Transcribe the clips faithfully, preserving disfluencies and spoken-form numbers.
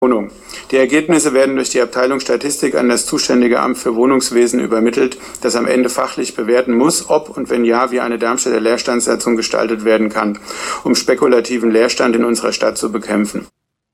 Wohnung. Die Ergebnisse werden durch die Abteilung Statistik an das zuständige Amt für Wohnungswesen übermittelt, das am Ende fachlich bewerten muss, ob und wenn ja, wie eine Darmstädter Leerstandssatzung gestaltet werden kann, um spekulativen Leerstand in unserer Stadt zu bekämpfen.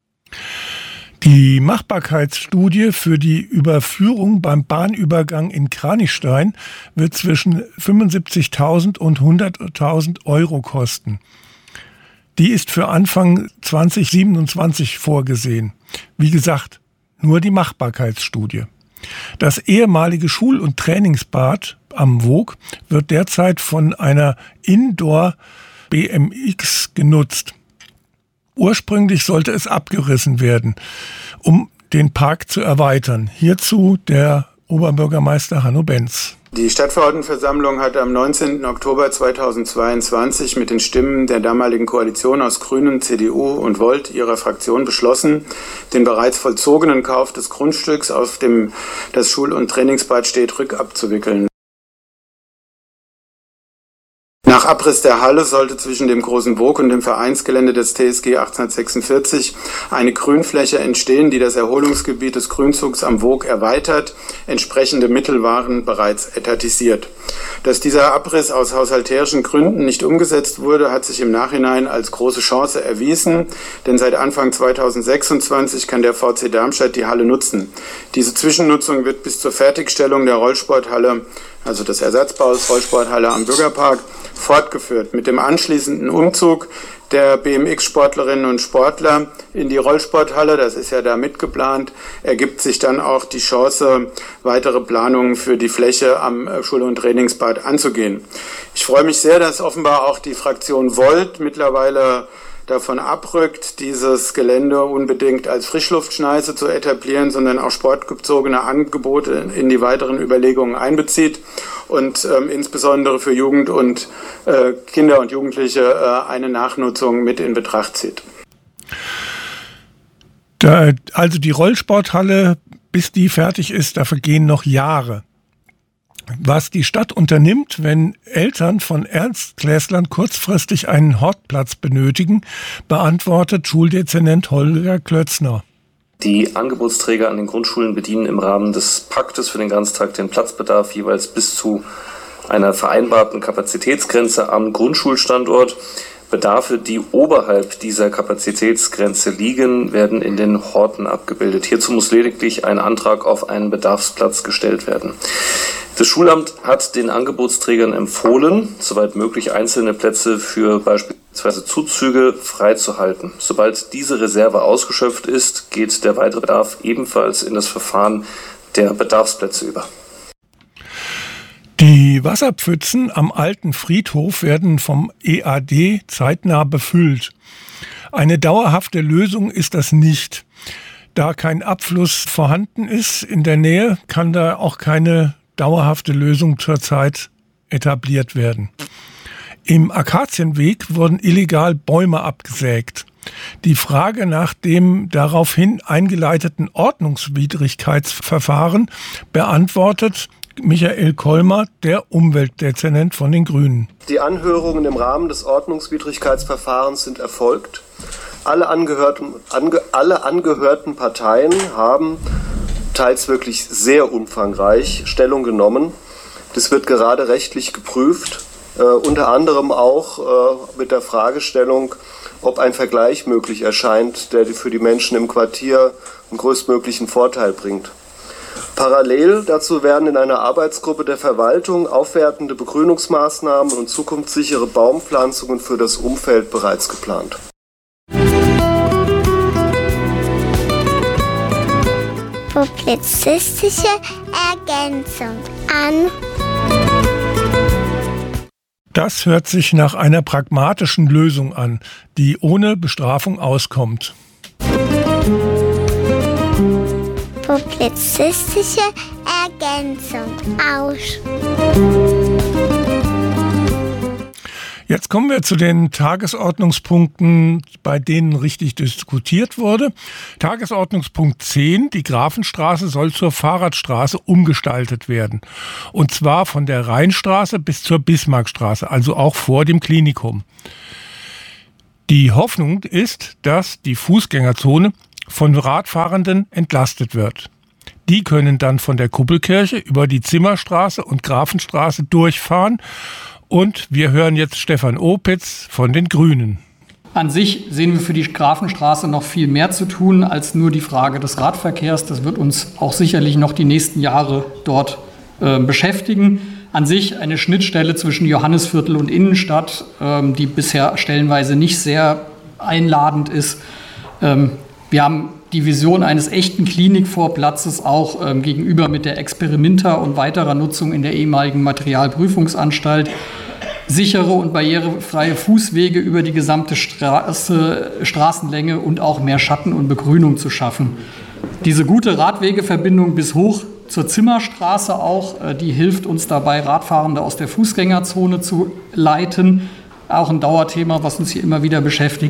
Die Machbarkeitsstudie für die Überführung beim Bahnübergang in Kranichstein wird zwischen fünfundsiebzigtausend und hunderttausend Euro kosten. Die ist für Anfang zwanzig siebenundzwanzig vorgesehen. Wie gesagt, nur die Machbarkeitsstudie. Das ehemalige Schul- und Trainingsbad am Woog wird derzeit von einer Indoor-B M X genutzt. Ursprünglich sollte es abgerissen werden, um den Park zu erweitern. Hierzu der Oberbürgermeister Hanno Benz. Die Stadtverordnetenversammlung hat am neunzehnten Oktober zweitausendzweiundzwanzig mit den Stimmen der damaligen Koalition aus Grünen, C D U und Volt ihrer Fraktion beschlossen, den bereits vollzogenen Kauf des Grundstücks, auf dem das Schul- und Trainingsbad steht, rückabzuwickeln. Nach Abriss der Halle sollte zwischen dem Großen Woog und dem Vereinsgelände des T S G achtzehnhundertsechsundvierzig eine Grünfläche entstehen, die das Erholungsgebiet des Grünzugs am Woog erweitert. Entsprechende Mittel waren bereits etatisiert. Dass dieser Abriss aus haushalterischen Gründen nicht umgesetzt wurde, hat sich im Nachhinein als große Chance erwiesen, denn seit Anfang zweitausendsechsundzwanzig kann der V C Darmstadt die Halle nutzen. Diese Zwischennutzung wird bis zur Fertigstellung der Rollsporthalle, also des Ersatzbaus Rollsporthalle am Bürgerpark, fortgeführt. Mit dem anschließenden Umzug der B M X-Sportlerinnen und Sportler in die Rollsporthalle, das ist ja da mitgeplant, ergibt sich dann auch die Chance, weitere Planungen für die Fläche am Schul- und Trainingsbad anzugehen. Ich freue mich sehr, dass offenbar auch die Fraktion Volt mittlerweile davon abrückt, dieses Gelände unbedingt als Frischluftschneise zu etablieren, sondern auch sportbezogene Angebote in die weiteren Überlegungen einbezieht und ähm, insbesondere für Jugend und äh, Kinder und Jugendliche äh, eine Nachnutzung mit in Betracht zieht. Da, also die Rollsporthalle, bis die fertig ist, da vergehen noch Jahre. Was die Stadt unternimmt, wenn Eltern von Erstklässlern kurzfristig einen Hortplatz benötigen, beantwortet Schuldezernent Holger Klötzner. Die Angebotsträger an den Grundschulen bedienen im Rahmen des Paktes für den Ganztag den Platzbedarf jeweils bis zu einer vereinbarten Kapazitätsgrenze am Grundschulstandort. Bedarfe, die oberhalb dieser Kapazitätsgrenze liegen, werden in den Horten abgebildet. Hierzu muss lediglich ein Antrag auf einen Bedarfsplatz gestellt werden. Das Schulamt hat den Angebotsträgern empfohlen, soweit möglich einzelne Plätze für beispielsweise Zuzüge freizuhalten. Sobald diese Reserve ausgeschöpft ist, geht der weitere Bedarf ebenfalls in das Verfahren der Bedarfsplätze über. Die Wasserpfützen am alten Friedhof werden vom E A D zeitnah befüllt. Eine dauerhafte Lösung ist das nicht. Da kein Abfluss vorhanden ist in der Nähe, kann da auch keine dauerhafte Lösung zurzeit etabliert werden. Im Akazienweg wurden illegal Bäume abgesägt. Die Frage nach dem daraufhin eingeleiteten Ordnungswidrigkeitsverfahren beantwortet Michael Kolmer, der Umweltdezernent von den Grünen. Die Anhörungen im Rahmen des Ordnungswidrigkeitsverfahrens sind erfolgt. Alle angehörten, ange, alle angehörten Parteien haben teils wirklich sehr umfangreich Stellung genommen. Das wird gerade rechtlich geprüft, äh, unter anderem auch äh, mit der Fragestellung, ob ein Vergleich möglich erscheint, der für die Menschen im Quartier einen größtmöglichen Vorteil bringt. Parallel dazu werden in einer Arbeitsgruppe der Verwaltung aufwertende Begrünungsmaßnahmen und zukunftssichere Baumpflanzungen für das Umfeld bereits geplant. Publizistische Ergänzung an. Das hört sich nach einer pragmatischen Lösung an, die ohne Bestrafung auskommt. Publizistische Ergänzung aus. Jetzt kommen wir zu den Tagesordnungspunkten, bei denen richtig diskutiert wurde. Tagesordnungspunkt zehn, die Grafenstraße soll zur Fahrradstraße umgestaltet werden. Und zwar von der Rheinstraße bis zur Bismarckstraße, also auch vor dem Klinikum. Die Hoffnung ist, dass die Fußgängerzone von Radfahrenden entlastet wird. Die können dann von der Kuppelkirche über die Zimmerstraße und Grafenstraße durchfahren. Und wir hören jetzt Stefan Opitz von den Grünen. An sich sehen wir für die Grafenstraße noch viel mehr zu tun als nur die Frage des Radverkehrs. Das wird uns auch sicherlich noch die nächsten Jahre dort äh, beschäftigen. An sich eine Schnittstelle zwischen Johannisviertel und Innenstadt, ähm, die bisher stellenweise nicht sehr einladend ist. Ähm, wir haben die Vision eines echten Klinikvorplatzes auch ähm, gegenüber mit der Experimenta und weiterer Nutzung in der ehemaligen Materialprüfungsanstalt. Sichere und barrierefreie Fußwege über die gesamte Straße, Straßenlänge und auch mehr Schatten und Begrünung zu schaffen. Diese gute Radwegeverbindung bis hoch zur Zimmerstraße auch, die hilft uns dabei, Radfahrende aus der Fußgängerzone zu leiten. Auch ein Dauerthema, was uns hier immer wieder beschäftigt.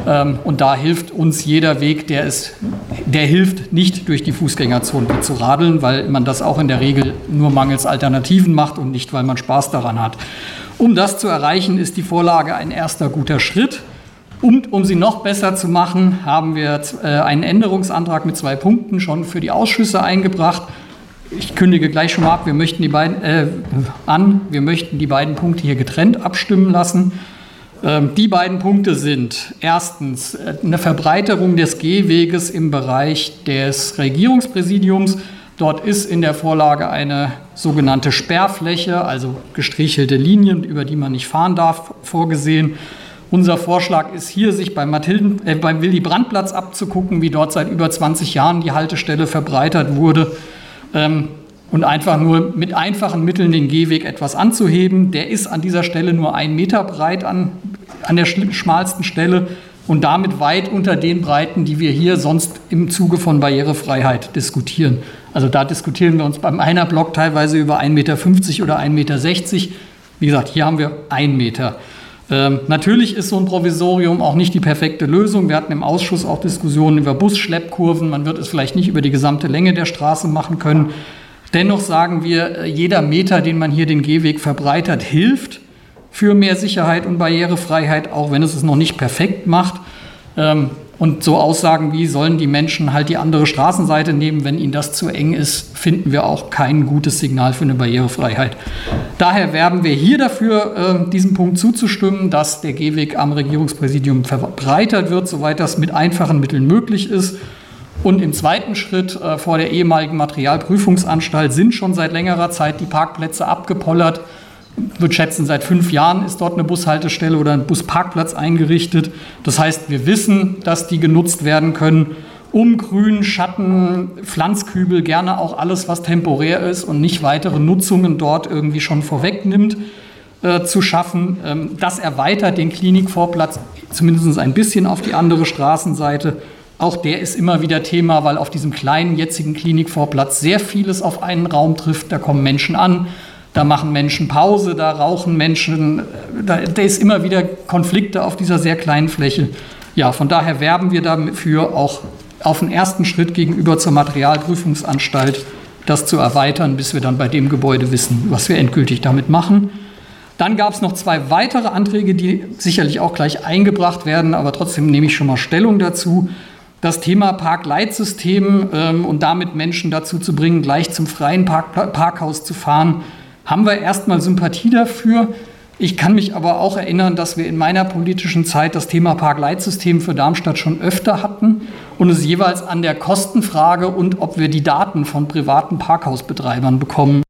Und da hilft uns jeder Weg, der, ist, der hilft, nicht durch die Fußgängerzone zu radeln, weil man das auch in der Regel nur mangels Alternativen macht und nicht, weil man Spaß daran hat. Um das zu erreichen, ist die Vorlage ein erster guter Schritt. Und um sie noch besser zu machen, haben wir einen Änderungsantrag mit zwei Punkten schon für die Ausschüsse eingebracht. Ich kündige gleich schon mal ab, wir möchten die beiden, äh, an, wir möchten die beiden Punkte hier getrennt abstimmen lassen. Ähm, die beiden Punkte sind erstens eine Verbreiterung des Gehweges im Bereich des Regierungspräsidiums. Dort ist in der Vorlage eine sogenannte Sperrfläche, also gestrichelte Linien, über die man nicht fahren darf, vorgesehen. Unser Vorschlag ist hier, sich beim, Mathilden, äh, beim Willy-Brandt-Platz abzugucken, wie dort seit über zwanzig Jahren die Haltestelle verbreitert wurde. Ähm, und einfach nur mit einfachen Mitteln den Gehweg etwas anzuheben. Der ist an dieser Stelle nur einen Meter breit an, an der schmalsten Stelle und damit weit unter den Breiten, die wir hier sonst im Zuge von Barrierefreiheit diskutieren. Also da diskutieren wir uns beim Einer-Block teilweise über ein Meter fünfzig oder ein Meter sechzig. Wie gesagt, hier haben wir einen Meter. Ähm, natürlich ist so ein Provisorium auch nicht die perfekte Lösung. Wir hatten im Ausschuss auch Diskussionen über Busschleppkurven. Man wird es vielleicht nicht über die gesamte Länge der Straße machen können. Dennoch sagen wir, jeder Meter, den man hier den Gehweg verbreitert, hilft für mehr Sicherheit und Barrierefreiheit, auch wenn es es noch nicht perfekt macht. Ähm, und so Aussagen wie, sollen die Menschen halt die andere Straßenseite nehmen, wenn ihnen das zu eng ist, finden wir auch kein gutes Signal für eine Barrierefreiheit. Daher werben wir hier dafür, äh, diesem Punkt zuzustimmen, dass der Gehweg am Regierungspräsidium verbreitert wird, soweit das mit einfachen Mitteln möglich ist. Und im zweiten Schritt äh, vor der ehemaligen Materialprüfungsanstalt sind schon seit längerer Zeit die Parkplätze abgepollert. Ich würde schätzen, seit fünf Jahren ist dort eine Bushaltestelle oder ein Busparkplatz eingerichtet. Das heißt, wir wissen, dass die genutzt werden können, um Grün, Schatten, Pflanzkübel, gerne auch alles, was temporär ist und nicht weitere Nutzungen dort irgendwie schon vorwegnimmt, äh, zu schaffen. Ähm, das erweitert den Klinikvorplatz zumindest ein bisschen auf die andere Straßenseite. Auch der ist immer wieder Thema, weil auf diesem kleinen jetzigen Klinikvorplatz sehr vieles auf einen Raum trifft. Da kommen Menschen an. Da machen Menschen Pause, da rauchen Menschen, da, da ist immer wieder Konflikte auf dieser sehr kleinen Fläche. Ja, von daher werben wir dafür auch auf den ersten Schritt gegenüber zur Materialprüfungsanstalt, das zu erweitern, bis wir dann bei dem Gebäude wissen, was wir endgültig damit machen. Dann gab es noch zwei weitere Anträge, die sicherlich auch gleich eingebracht werden, aber trotzdem nehme ich schon mal Stellung dazu. Das Thema Parkleitsystem ähm, und damit Menschen dazu zu bringen, gleich zum freien Park- Parkhaus zu fahren, haben wir erstmal Sympathie dafür. Ich kann mich aber auch erinnern, dass wir in meiner politischen Zeit das Thema Parkleitsystem für Darmstadt schon öfter hatten und es jeweils an der Kostenfrage und ob wir die Daten von privaten Parkhausbetreibern bekommen.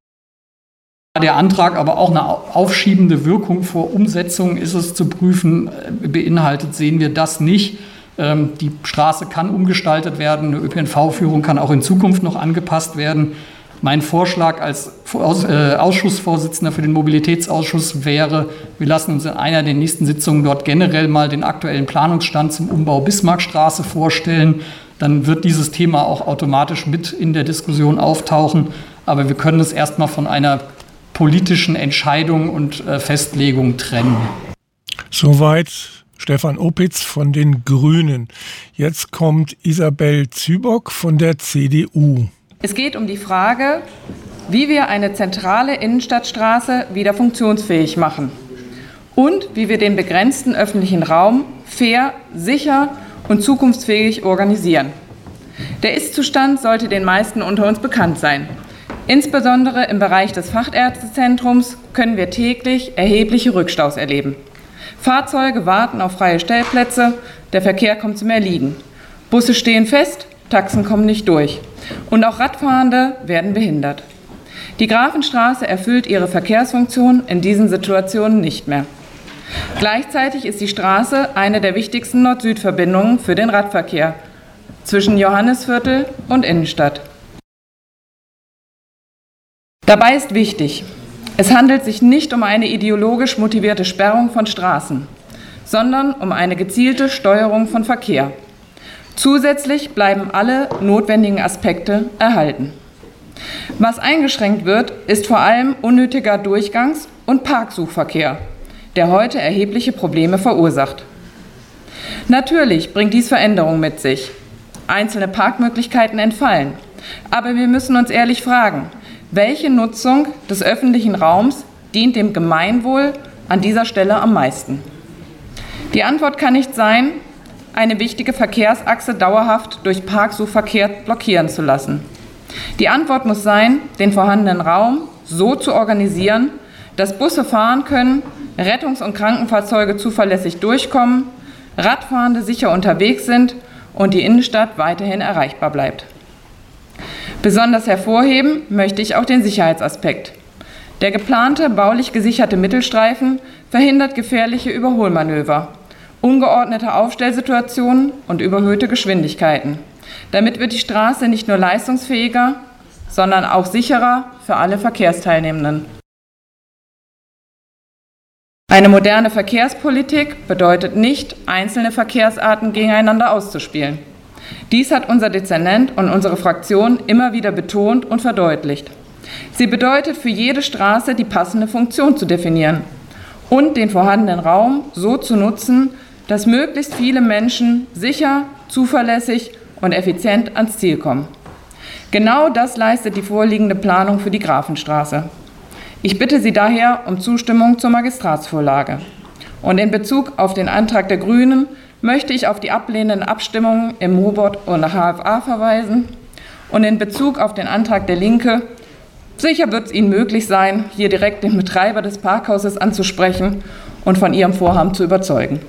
Da der Antrag aber auch eine aufschiebende Wirkung vor Umsetzung ist es zu prüfen, beinhaltet, sehen wir das nicht. Die Straße kann umgestaltet werden, eine Ö P N V-Führung kann auch in Zukunft noch angepasst werden. Mein Vorschlag als Ausschussvorsitzender für den Mobilitätsausschuss wäre, wir lassen uns in einer der nächsten Sitzungen dort generell mal den aktuellen Planungsstand zum Umbau Bismarckstraße vorstellen. Dann wird dieses Thema auch automatisch mit in der Diskussion auftauchen. Aber wir können es erstmal von einer politischen Entscheidung und Festlegung trennen. Soweit Stefan Opitz von den Grünen. Jetzt kommt Isabel Zübock von der C D U. Es geht um die Frage, wie wir eine zentrale Innenstadtstraße wieder funktionsfähig machen und wie wir den begrenzten öffentlichen Raum fair, sicher und zukunftsfähig organisieren. Der Ist-Zustand sollte den meisten unter uns bekannt sein. Insbesondere im Bereich des Fachärztezentrums können wir täglich erhebliche Rückstaus erleben. Fahrzeuge warten auf freie Stellplätze, der Verkehr kommt zum Erliegen. Busse stehen fest, Taxen kommen nicht durch. Und auch Radfahrende werden behindert. Die Grafenstraße erfüllt ihre Verkehrsfunktion in diesen Situationen nicht mehr. Gleichzeitig ist die Straße eine der wichtigsten Nord-Süd-Verbindungen für den Radverkehr zwischen Johannisviertel und Innenstadt. Dabei ist wichtig, es handelt sich nicht um eine ideologisch motivierte Sperrung von Straßen, sondern um eine gezielte Steuerung von Verkehr. Zusätzlich bleiben alle notwendigen Aspekte erhalten. Was eingeschränkt wird, ist vor allem unnötiger Durchgangs- und Parksuchverkehr, der heute erhebliche Probleme verursacht. Natürlich bringt dies Veränderungen mit sich. Einzelne Parkmöglichkeiten entfallen. Aber wir müssen uns ehrlich fragen, welche Nutzung des öffentlichen Raums dient dem Gemeinwohl an dieser Stelle am meisten? Die Antwort kann nicht sein, eine wichtige Verkehrsachse dauerhaft durch Parksuchverkehr blockieren zu lassen. Die Antwort muss sein, den vorhandenen Raum so zu organisieren, dass Busse fahren können, Rettungs- und Krankenfahrzeuge zuverlässig durchkommen, Radfahrende sicher unterwegs sind und die Innenstadt weiterhin erreichbar bleibt. Besonders hervorheben möchte ich auch den Sicherheitsaspekt. Der geplante, baulich gesicherte Mittelstreifen verhindert gefährliche Überholmanöver, ungeordnete Aufstellsituationen und überhöhte Geschwindigkeiten. Damit wird die Straße nicht nur leistungsfähiger, sondern auch sicherer für alle Verkehrsteilnehmenden. Eine moderne Verkehrspolitik bedeutet nicht, einzelne Verkehrsarten gegeneinander auszuspielen. Dies hat unser Dezernent und unsere Fraktion immer wieder betont und verdeutlicht. Sie bedeutet, für jede Straße die passende Funktion zu definieren und den vorhandenen Raum so zu nutzen, dass möglichst viele Menschen sicher, zuverlässig und effizient ans Ziel kommen. Genau das leistet die vorliegende Planung für die Grafenstraße. Ich bitte Sie daher um Zustimmung zur Magistratsvorlage. Und in Bezug auf den Antrag der Grünen möchte ich auf die ablehnenden Abstimmungen im Mobot und H F A verweisen. Und in Bezug auf den Antrag der Linke, sicher wird es Ihnen möglich sein, hier direkt den Betreiber des Parkhauses anzusprechen und von Ihrem Vorhaben zu überzeugen.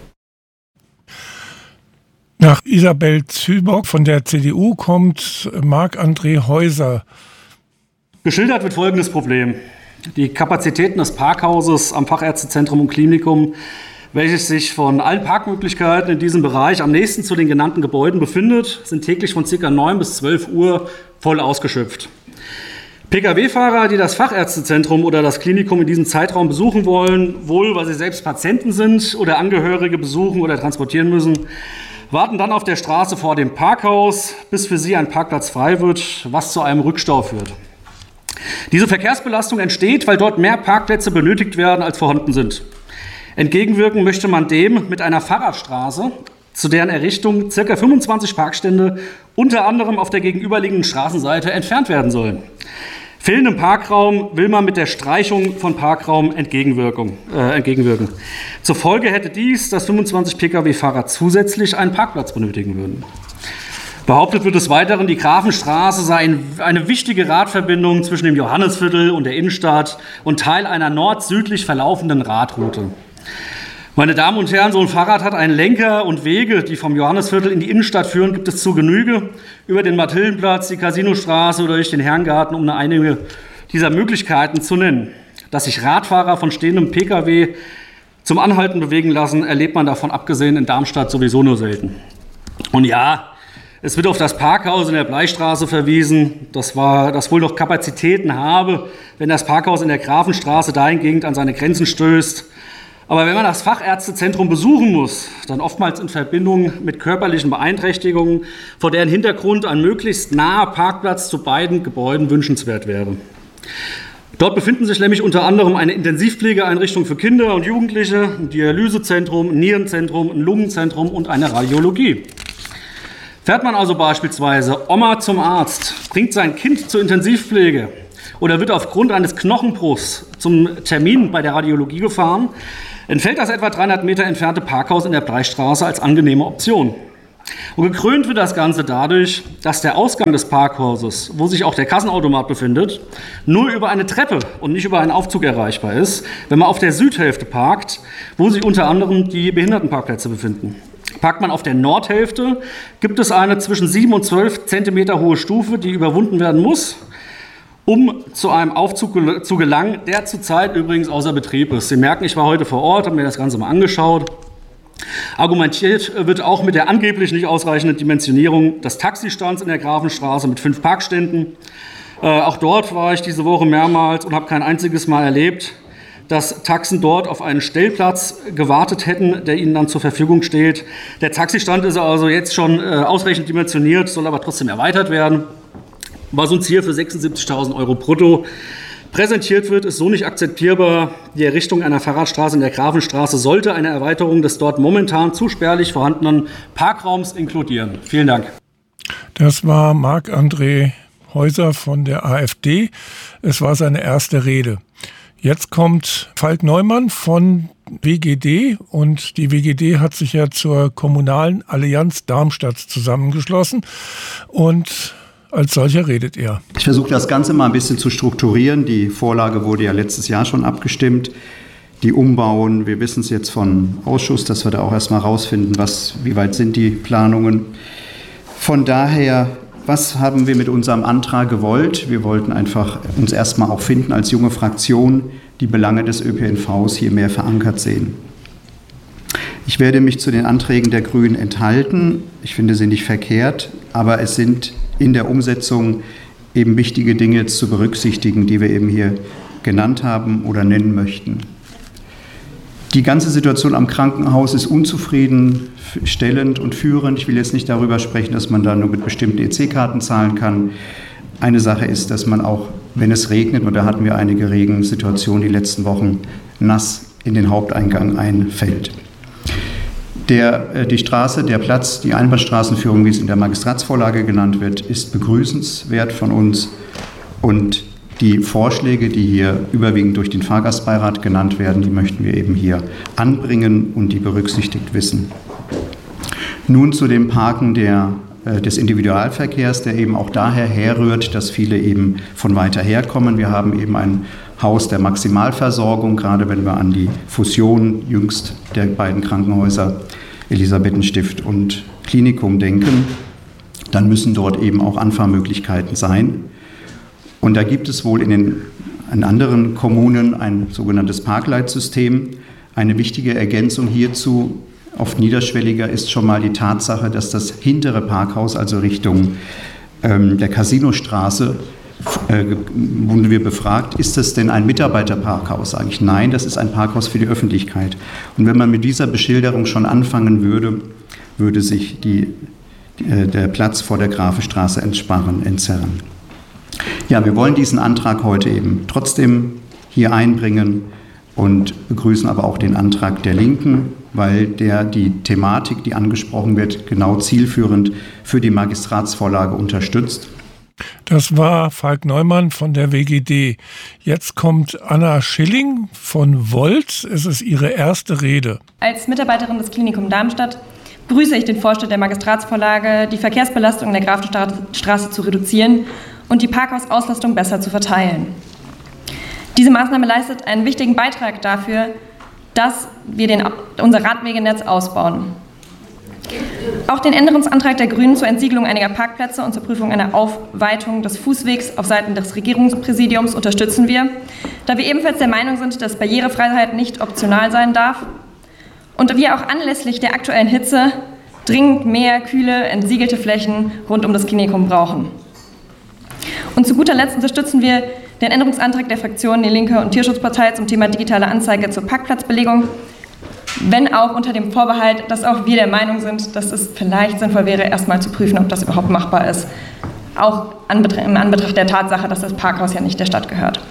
Nach Isabel Zübock von der C D U kommt Marc-André Häuser. Geschildert wird folgendes Problem. Die Kapazitäten des Parkhauses am Fachärztezentrum und Klinikum, welches sich von allen Parkmöglichkeiten in diesem Bereich am nächsten zu den genannten Gebäuden befindet, sind täglich von ca. neun bis zwölf Uhr voll ausgeschöpft. Pkw-Fahrer, die das Fachärztezentrum oder das Klinikum in diesem Zeitraum besuchen wollen, wohl weil sie selbst Patienten sind oder Angehörige besuchen oder transportieren müssen, warten dann auf der Straße vor dem Parkhaus, bis für sie ein Parkplatz frei wird, was zu einem Rückstau führt. Diese Verkehrsbelastung entsteht, weil dort mehr Parkplätze benötigt werden, als vorhanden sind. Entgegenwirken möchte man dem mit einer Fahrradstraße, zu deren Errichtung ca. fünfundzwanzig Parkstände unter anderem auf der gegenüberliegenden Straßenseite entfernt werden sollen. Fehlendem Parkraum will man mit der Streichung von Parkraum entgegenwirken. Äh, entgegenwirken. Zur Folge hätte dies, dass fünfundzwanzig Pkw-Fahrer zusätzlich einen Parkplatz benötigen würden. Behauptet wird des Weiteren, die Grafenstraße sei eine wichtige Radverbindung zwischen dem Johannisviertel und der Innenstadt und Teil einer nord-südlich verlaufenden Radroute. Meine Damen und Herren, so ein Fahrrad hat einen Lenker und Wege, die vom Johannisviertel in die Innenstadt führen, gibt es zu Genüge. Über den Mathildenplatz, die Casinostraße oder durch den Herrengarten, um nur einige dieser Möglichkeiten zu nennen. Dass sich Radfahrer von stehendem Pkw zum Anhalten bewegen lassen, erlebt man davon abgesehen in Darmstadt sowieso nur selten. Und ja, es wird auf das Parkhaus in der Bleistraße verwiesen, das, war, das wohl noch Kapazitäten habe, wenn das Parkhaus in der Grafenstraße dahingehend an seine Grenzen stößt. Aber wenn man das Fachärztezentrum besuchen muss, dann oftmals in Verbindung mit körperlichen Beeinträchtigungen, vor deren Hintergrund ein möglichst naher Parkplatz zu beiden Gebäuden wünschenswert wäre. Dort befinden sich nämlich unter anderem eine Intensivpflegeeinrichtung für Kinder und Jugendliche, ein Dialysezentrum, ein Nierenzentrum, ein Lungenzentrum und eine Radiologie. Fährt man also beispielsweise Oma zum Arzt, bringt sein Kind zur Intensivpflege oder wird aufgrund eines Knochenbruchs zum Termin bei der Radiologie gefahren, entfällt das etwa dreihundert Meter entfernte Parkhaus in der Bleistraße als angenehme Option. Und gekrönt wird das Ganze dadurch, dass der Ausgang des Parkhauses, wo sich auch der Kassenautomat befindet, nur über eine Treppe und nicht über einen Aufzug erreichbar ist, wenn man auf der Südhälfte parkt, wo sich unter anderem die Behindertenparkplätze befinden. Parkt man auf der Nordhälfte, gibt es eine zwischen sieben und zwölf Zentimeter hohe Stufe, die überwunden werden muss, um zu einem Aufzug gel- zu gelangen, der zurzeit übrigens außer Betrieb ist. Sie merken, ich war heute vor Ort, habe mir das Ganze mal angeschaut. Argumentiert wird auch mit der angeblich nicht ausreichenden Dimensionierung des Taxistands in der Grafenstraße mit fünf Parkständen. Äh, auch dort war ich diese Woche mehrmals und habe kein einziges Mal erlebt, dass Taxen dort auf einen Stellplatz gewartet hätten, der ihnen dann zur Verfügung steht. Der Taxistand ist also jetzt schon äh, ausreichend dimensioniert, soll aber trotzdem erweitert werden. Was uns hier für sechsundsiebzigtausend Euro brutto präsentiert wird, ist so nicht akzeptierbar. Die Errichtung einer Fahrradstraße in der Grafenstraße sollte eine Erweiterung des dort momentan zu spärlich vorhandenen Parkraums inkludieren. Vielen Dank. Das war Marc-André Häuser von der AfD. Es war seine erste Rede. Jetzt kommt Falk Neumann von W G D und die W G D hat sich ja zur Kommunalen Allianz Darmstadt zusammengeschlossen und als solcher redet er. Ich versuche das Ganze mal ein bisschen zu strukturieren. Die Vorlage wurde ja letztes Jahr schon abgestimmt. Die umbauen, wir wissen es jetzt von Ausschuss, dass wir da auch erstmal rausfinden, was, wie weit sind die Planungen. Von daher, was haben wir mit unserem Antrag gewollt? Wir wollten einfach uns erstmal auch finden als junge Fraktion, die Belange des Ö P N Vs hier mehr verankert sehen. Ich werde mich zu den Anträgen der Grünen enthalten. Ich finde sie nicht verkehrt, aber es sind in der Umsetzung eben wichtige Dinge zu berücksichtigen, die wir eben hier genannt haben oder nennen möchten. Die ganze Situation am Krankenhaus ist unzufriedenstellend und führend. Ich will jetzt nicht darüber sprechen, dass man da nur mit bestimmten E C-Karten zahlen kann. Eine Sache ist, dass man auch, wenn es regnet, und da hatten wir einige Regensituationen die letzten Wochen, nass in den Haupteingang einfällt. Der, die Straße, der Platz, die Einbahnstraßenführung, wie es in der Magistratsvorlage genannt wird, ist begrüßenswert von uns. Und die Vorschläge, die hier überwiegend durch den Fahrgastbeirat genannt werden, die möchten wir eben hier anbringen und die berücksichtigt wissen. Nun zu dem Parken der, äh, des Individualverkehrs, der eben auch daher herrührt, dass viele eben von weiter her kommen. Wir haben eben ein Haus der Maximalversorgung, gerade wenn wir an die Fusion jüngst der beiden Krankenhäuser Elisabethenstift und Klinikum denken, dann müssen dort eben auch Anfahrmöglichkeiten sein. Und da gibt es wohl in den in anderen Kommunen ein sogenanntes Parkleitsystem. Eine wichtige Ergänzung hierzu, oft niederschwelliger, ist schon mal die Tatsache, dass das hintere Parkhaus, also Richtung ähm, der Casinostraße, Äh, wurden wir befragt, ist das denn ein Mitarbeiterparkhaus? Sage ich, nein, das ist ein Parkhaus für die Öffentlichkeit. Und wenn man mit dieser Beschilderung schon anfangen würde, würde sich die, äh, der Platz vor der Grafenstraße entsparen, entzerren. Ja, wir wollen diesen Antrag heute eben trotzdem hier einbringen und begrüßen aber auch den Antrag der Linken, weil der die Thematik, die angesprochen wird, genau zielführend für die Magistratsvorlage unterstützt. Das war Falk Neumann von der W G D. Jetzt kommt Anna Schilling von Volt. Es ist ihre erste Rede. Als Mitarbeiterin des Klinikum Darmstadt begrüße ich den Vorschlag der Magistratsvorlage, die Verkehrsbelastung in der Grafenstraße zu reduzieren und die Parkhausauslastung besser zu verteilen. Diese Maßnahme leistet einen wichtigen Beitrag dafür, dass wir den, unser Radwegenetz ausbauen. Auch den Änderungsantrag der Grünen zur Entsiegelung einiger Parkplätze und zur Prüfung einer Aufweitung des Fußwegs auf Seiten des Regierungspräsidiums unterstützen wir, da wir ebenfalls der Meinung sind, dass Barrierefreiheit nicht optional sein darf und wir auch anlässlich der aktuellen Hitze dringend mehr kühle, entsiegelte Flächen rund um das Klinikum brauchen. Und zu guter Letzt unterstützen wir den Änderungsantrag der Fraktionen Die Linke und Tierschutzpartei zum Thema digitale Anzeige zur Parkplatzbelegung, wenn auch unter dem Vorbehalt, dass auch wir der Meinung sind, dass es vielleicht sinnvoll wäre, erstmal zu prüfen, ob das überhaupt machbar ist. Auch im Anbetracht der Tatsache, dass das Parkhaus ja nicht der Stadt gehört.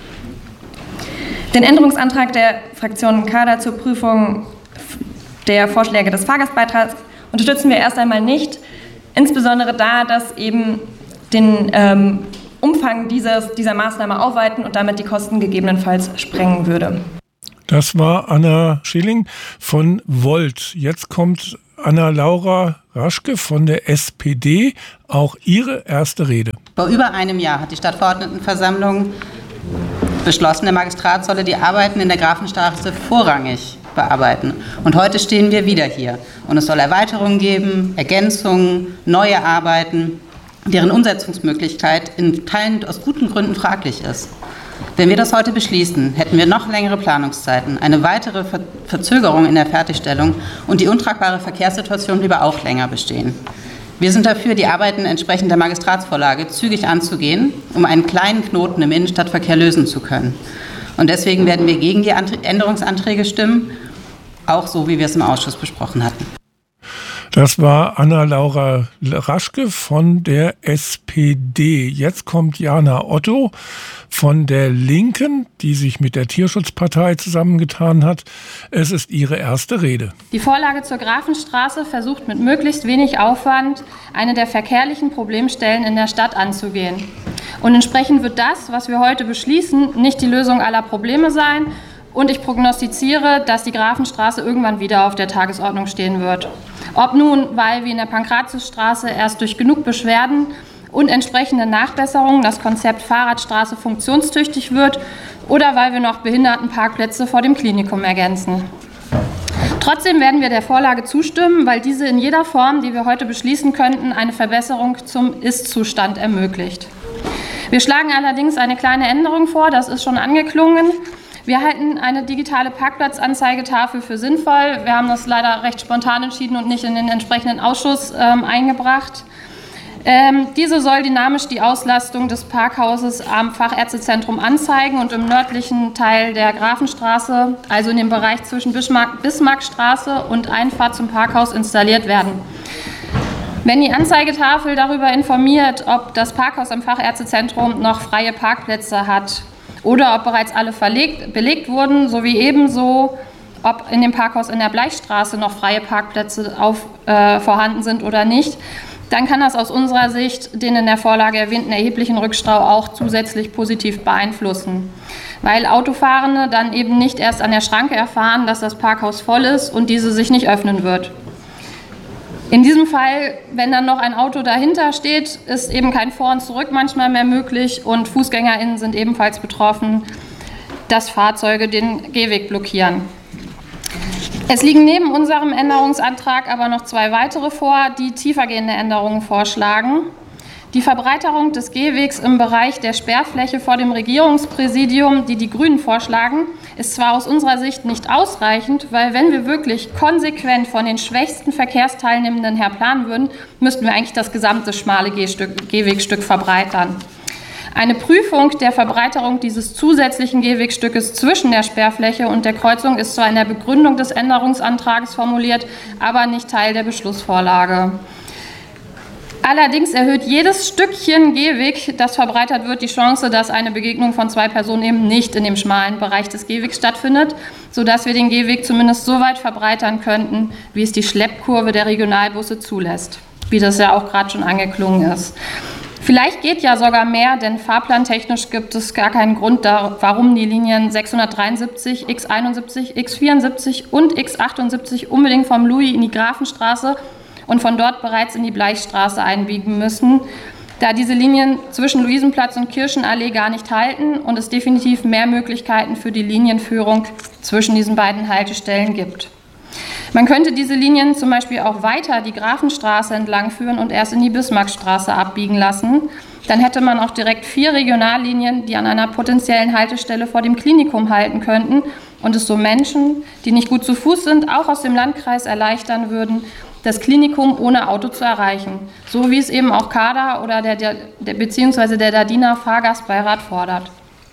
Den Änderungsantrag der Fraktion Kader zur Prüfung der Vorschläge des Fahrgastbeitrags unterstützen wir erst einmal nicht, insbesondere da, dass eben den ähm, Umfang dieses, dieser Maßnahme aufweiten und damit die Kosten gegebenenfalls sprengen würde. Das war Anna Schilling von Volt. Jetzt kommt Anna-Laura Raschke von der S P D, auch ihre erste Rede. Vor über einem Jahr hat die Stadtverordnetenversammlung beschlossen, der Magistrat solle die Arbeiten in der Grafenstraße vorrangig bearbeiten. Und heute stehen wir wieder hier. Und es soll Erweiterungen geben, Ergänzungen, neue Arbeiten, deren Umsetzungsmöglichkeit in Teilen aus guten Gründen fraglich ist. Wenn wir das heute beschließen, hätten wir noch längere Planungszeiten, eine weitere Ver- Verzögerung in der Fertigstellung und die untragbare Verkehrssituation bliebe auch länger bestehen. Wir sind dafür, die Arbeiten entsprechend der Magistratsvorlage zügig anzugehen, um einen kleinen Knoten im Innenstadtverkehr lösen zu können. Und deswegen werden wir gegen die Ant- Änderungsanträge stimmen, auch so, wie wir es im Ausschuss besprochen hatten. Das war Anna-Laura Raschke von der S P D. Jetzt kommt Jana Otto von der Linken, die sich mit der Tierschutzpartei zusammengetan hat. Es ist ihre erste Rede. Die Vorlage zur Grafenstraße versucht mit möglichst wenig Aufwand, eine der verkehrlichen Problemstellen in der Stadt anzugehen. Und entsprechend wird das, was wir heute beschließen, nicht die Lösung aller Probleme sein. Und ich prognostiziere, dass die Grafenstraße irgendwann wieder auf der Tagesordnung stehen wird. Ob nun, weil wie in der Pankratiusstraße erst durch genug Beschwerden und entsprechende Nachbesserungen das Konzept Fahrradstraße funktionstüchtig wird oder weil wir noch Behindertenparkplätze vor dem Klinikum ergänzen. Trotzdem werden wir der Vorlage zustimmen, weil diese in jeder Form, die wir heute beschließen könnten, eine Verbesserung zum Ist-Zustand ermöglicht. Wir schlagen allerdings eine kleine Änderung vor, das ist schon angeklungen. Wir halten eine digitale Parkplatzanzeigetafel für sinnvoll. Wir haben das leider recht spontan entschieden und nicht in den entsprechenden Ausschuss ähm, eingebracht. Ähm, diese soll dynamisch die Auslastung des Parkhauses am Fachärztezentrum anzeigen und im nördlichen Teil der Grafenstraße, also in dem Bereich zwischen Bismarck, Bismarckstraße und Einfahrt zum Parkhaus, installiert werden. Wenn die Anzeigetafel darüber informiert, ob das Parkhaus am Fachärztezentrum noch freie Parkplätze hat, oder ob bereits alle verlegt, belegt wurden, sowie ebenso, ob in dem Parkhaus in der Bleichstraße noch freie Parkplätze auf, äh, vorhanden sind oder nicht, dann kann das aus unserer Sicht den in der Vorlage erwähnten erheblichen Rückstau auch zusätzlich positiv beeinflussen, weil Autofahrende dann eben nicht erst an der Schranke erfahren, dass das Parkhaus voll ist und diese sich nicht öffnen wird. In diesem Fall, wenn dann noch ein Auto dahinter steht, ist eben kein Vor- und Zurück manchmal mehr möglich und FußgängerInnen sind ebenfalls betroffen, dass Fahrzeuge den Gehweg blockieren. Es liegen neben unserem Änderungsantrag aber noch zwei weitere vor, die tiefergehende Änderungen vorschlagen. Die Verbreiterung des Gehwegs im Bereich der Sperrfläche vor dem Regierungspräsidium, die die Grünen vorschlagen, ist zwar aus unserer Sicht nicht ausreichend, weil wenn wir wirklich konsequent von den schwächsten Verkehrsteilnehmenden her planen würden, müssten wir eigentlich das gesamte schmale Gehstück, Gehwegstück verbreitern. Eine Prüfung der Verbreiterung dieses zusätzlichen Gehwegstückes zwischen der Sperrfläche und der Kreuzung ist zwar in der Begründung des Änderungsantrags formuliert, aber nicht Teil der Beschlussvorlage. Allerdings erhöht jedes Stückchen Gehweg, das verbreitert wird, die Chance, dass eine Begegnung von zwei Personen eben nicht in dem schmalen Bereich des Gehwegs stattfindet, sodass wir den Gehweg zumindest so weit verbreitern könnten, wie es die Schleppkurve der Regionalbusse zulässt, wie das ja auch gerade schon angeklungen ist. Vielleicht geht ja sogar mehr, denn fahrplantechnisch gibt es gar keinen Grund, warum die Linien sechshundertdreiundsiebzig, X einundsiebzig, X vierundsiebzig und X achtundsiebzig unbedingt vom Louis in die Grafenstraße und von dort bereits in die Bleichstraße einbiegen müssen, da diese Linien zwischen Luisenplatz und Kirchenallee gar nicht halten und es definitiv mehr Möglichkeiten für die Linienführung zwischen diesen beiden Haltestellen gibt. Man könnte diese Linien zum Beispiel auch weiter die Grafenstraße entlang führen und erst in die Bismarckstraße abbiegen lassen. Dann hätte man auch direkt vier Regionallinien, die an einer potenziellen Haltestelle vor dem Klinikum halten könnten und es so Menschen, die nicht gut zu Fuß sind, auch aus dem Landkreis erleichtern würden, das Klinikum ohne Auto zu erreichen, so wie es eben auch Kader oder der, der, der bzw. der Dardiner Fahrgastbeirat fordert.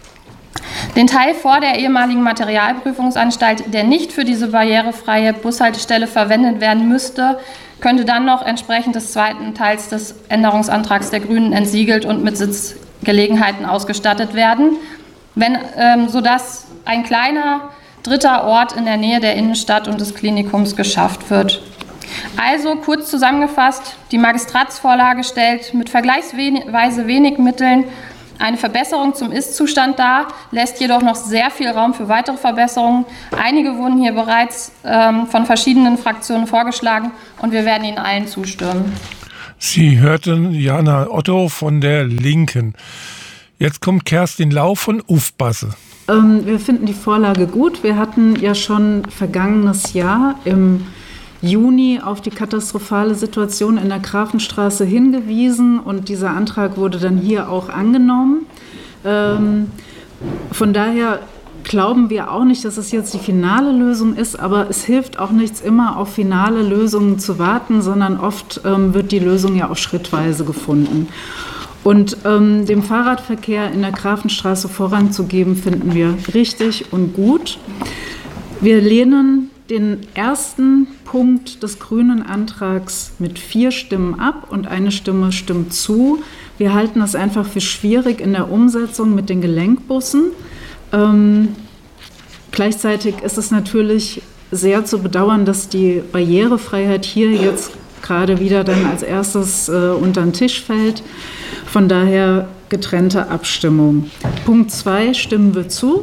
Den Teil vor der ehemaligen Materialprüfungsanstalt, der nicht für diese barrierefreie Bushaltestelle verwendet werden müsste, könnte dann noch entsprechend des zweiten Teils des Änderungsantrags der Grünen entsiegelt und mit Sitzgelegenheiten ausgestattet werden, wenn, ähm, sodass ein kleiner dritter Ort in der Nähe der Innenstadt und des Klinikums geschafft wird. Also kurz zusammengefasst, die Magistratsvorlage stellt mit vergleichsweise wenig Mitteln eine Verbesserung zum Ist-Zustand dar, lässt jedoch noch sehr viel Raum für weitere Verbesserungen. Einige wurden hier bereits ähm, von verschiedenen Fraktionen vorgeschlagen und wir werden ihnen allen zustimmen. Sie hörten Jana Otto von der Linken. Jetzt kommt Kerstin Lau von Ufbasse. Ähm, wir finden die Vorlage gut. Wir hatten ja schon vergangenes Jahr im Juni auf die katastrophale Situation in der Grafenstraße hingewiesen und dieser Antrag wurde dann hier auch angenommen. Ähm, von daher glauben wir auch nicht, dass es jetzt die finale Lösung ist, aber es hilft auch nichts, immer auf finale Lösungen zu warten, sondern oft ähm, wird die Lösung ja auch schrittweise gefunden. Und ähm, dem Fahrradverkehr in der Grafenstraße Vorrang zu geben, finden wir richtig und gut. Wir lehnen den ersten Punkt des grünen Antrags mit vier Stimmen ab und eine Stimme stimmt zu. Wir halten das einfach für schwierig in der Umsetzung mit den Gelenkbussen. Ähm, gleichzeitig ist es natürlich sehr zu bedauern, dass die Barrierefreiheit hier jetzt gerade wieder dann als erstes äh, unter den Tisch fällt. Von daher getrennte Abstimmung. Punkt zwei stimmen wir zu.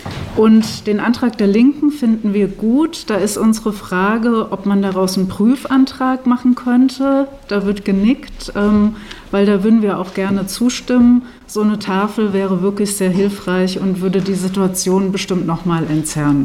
Und den Antrag der Linken finden wir gut. Da ist unsere Frage, ob man daraus einen Prüfantrag machen könnte. Da wird genickt, ähm, weil da würden wir auch gerne zustimmen. So eine Tafel wäre wirklich sehr hilfreich und würde die Situation bestimmt noch mal entzerren.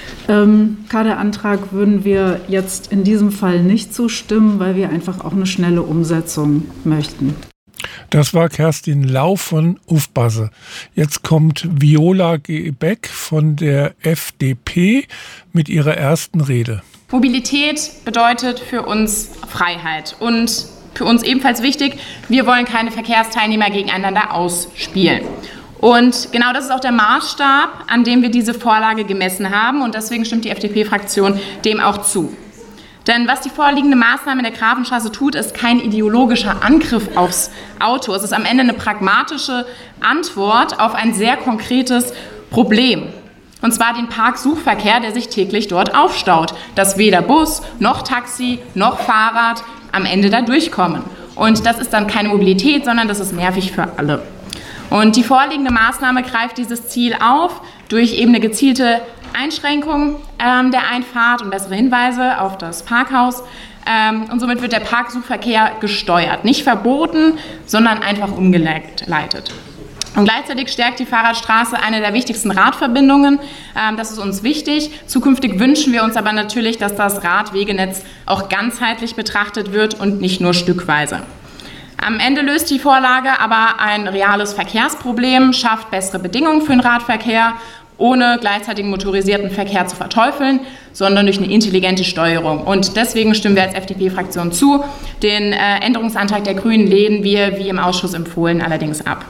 Ähm, Kaderantrag würden wir jetzt in diesem Fall nicht zustimmen, weil wir einfach auch eine schnelle Umsetzung möchten. Das war Kerstin Lau von Ufbasse. Jetzt kommt Viola Gebeck von der F D P mit ihrer ersten Rede. Mobilität bedeutet für uns Freiheit und für uns ebenfalls wichtig, wir wollen keine Verkehrsteilnehmer gegeneinander ausspielen. Und genau das ist auch der Maßstab, an dem wir diese Vorlage gemessen haben und deswegen stimmt die F D P-Fraktion dem auch zu. Denn was die vorliegende Maßnahme in der Grafenstraße tut, ist kein ideologischer Angriff aufs Auto. Es ist am Ende eine pragmatische Antwort auf ein sehr konkretes Problem. Und zwar den Parksuchverkehr, der sich täglich dort aufstaut, dass weder Bus noch Taxi noch Fahrrad am Ende da durchkommen. Und das ist dann keine Mobilität, sondern das ist nervig für alle. Und die vorliegende Maßnahme greift dieses Ziel auf durch eben eine gezielte Einschränkung ähm, der Einfahrt und bessere Hinweise auf das Parkhaus. Ähm, und somit wird der Parksuchverkehr gesteuert. Nicht verboten, sondern einfach umgeleitet. Und gleichzeitig stärkt die Fahrradstraße eine der wichtigsten Radverbindungen. Ähm, das ist uns wichtig. Zukünftig wünschen wir uns aber natürlich, dass das Radwegenetz auch ganzheitlich betrachtet wird und nicht nur stückweise. Am Ende löst die Vorlage aber ein reales Verkehrsproblem, schafft bessere Bedingungen für den Radverkehr, ohne gleichzeitig motorisierten Verkehr zu verteufeln, sondern durch eine intelligente Steuerung. Und deswegen stimmen wir als F D P-Fraktion zu. Den äh, Änderungsantrag der Grünen lehnen wir, wie im Ausschuss empfohlen, allerdings ab.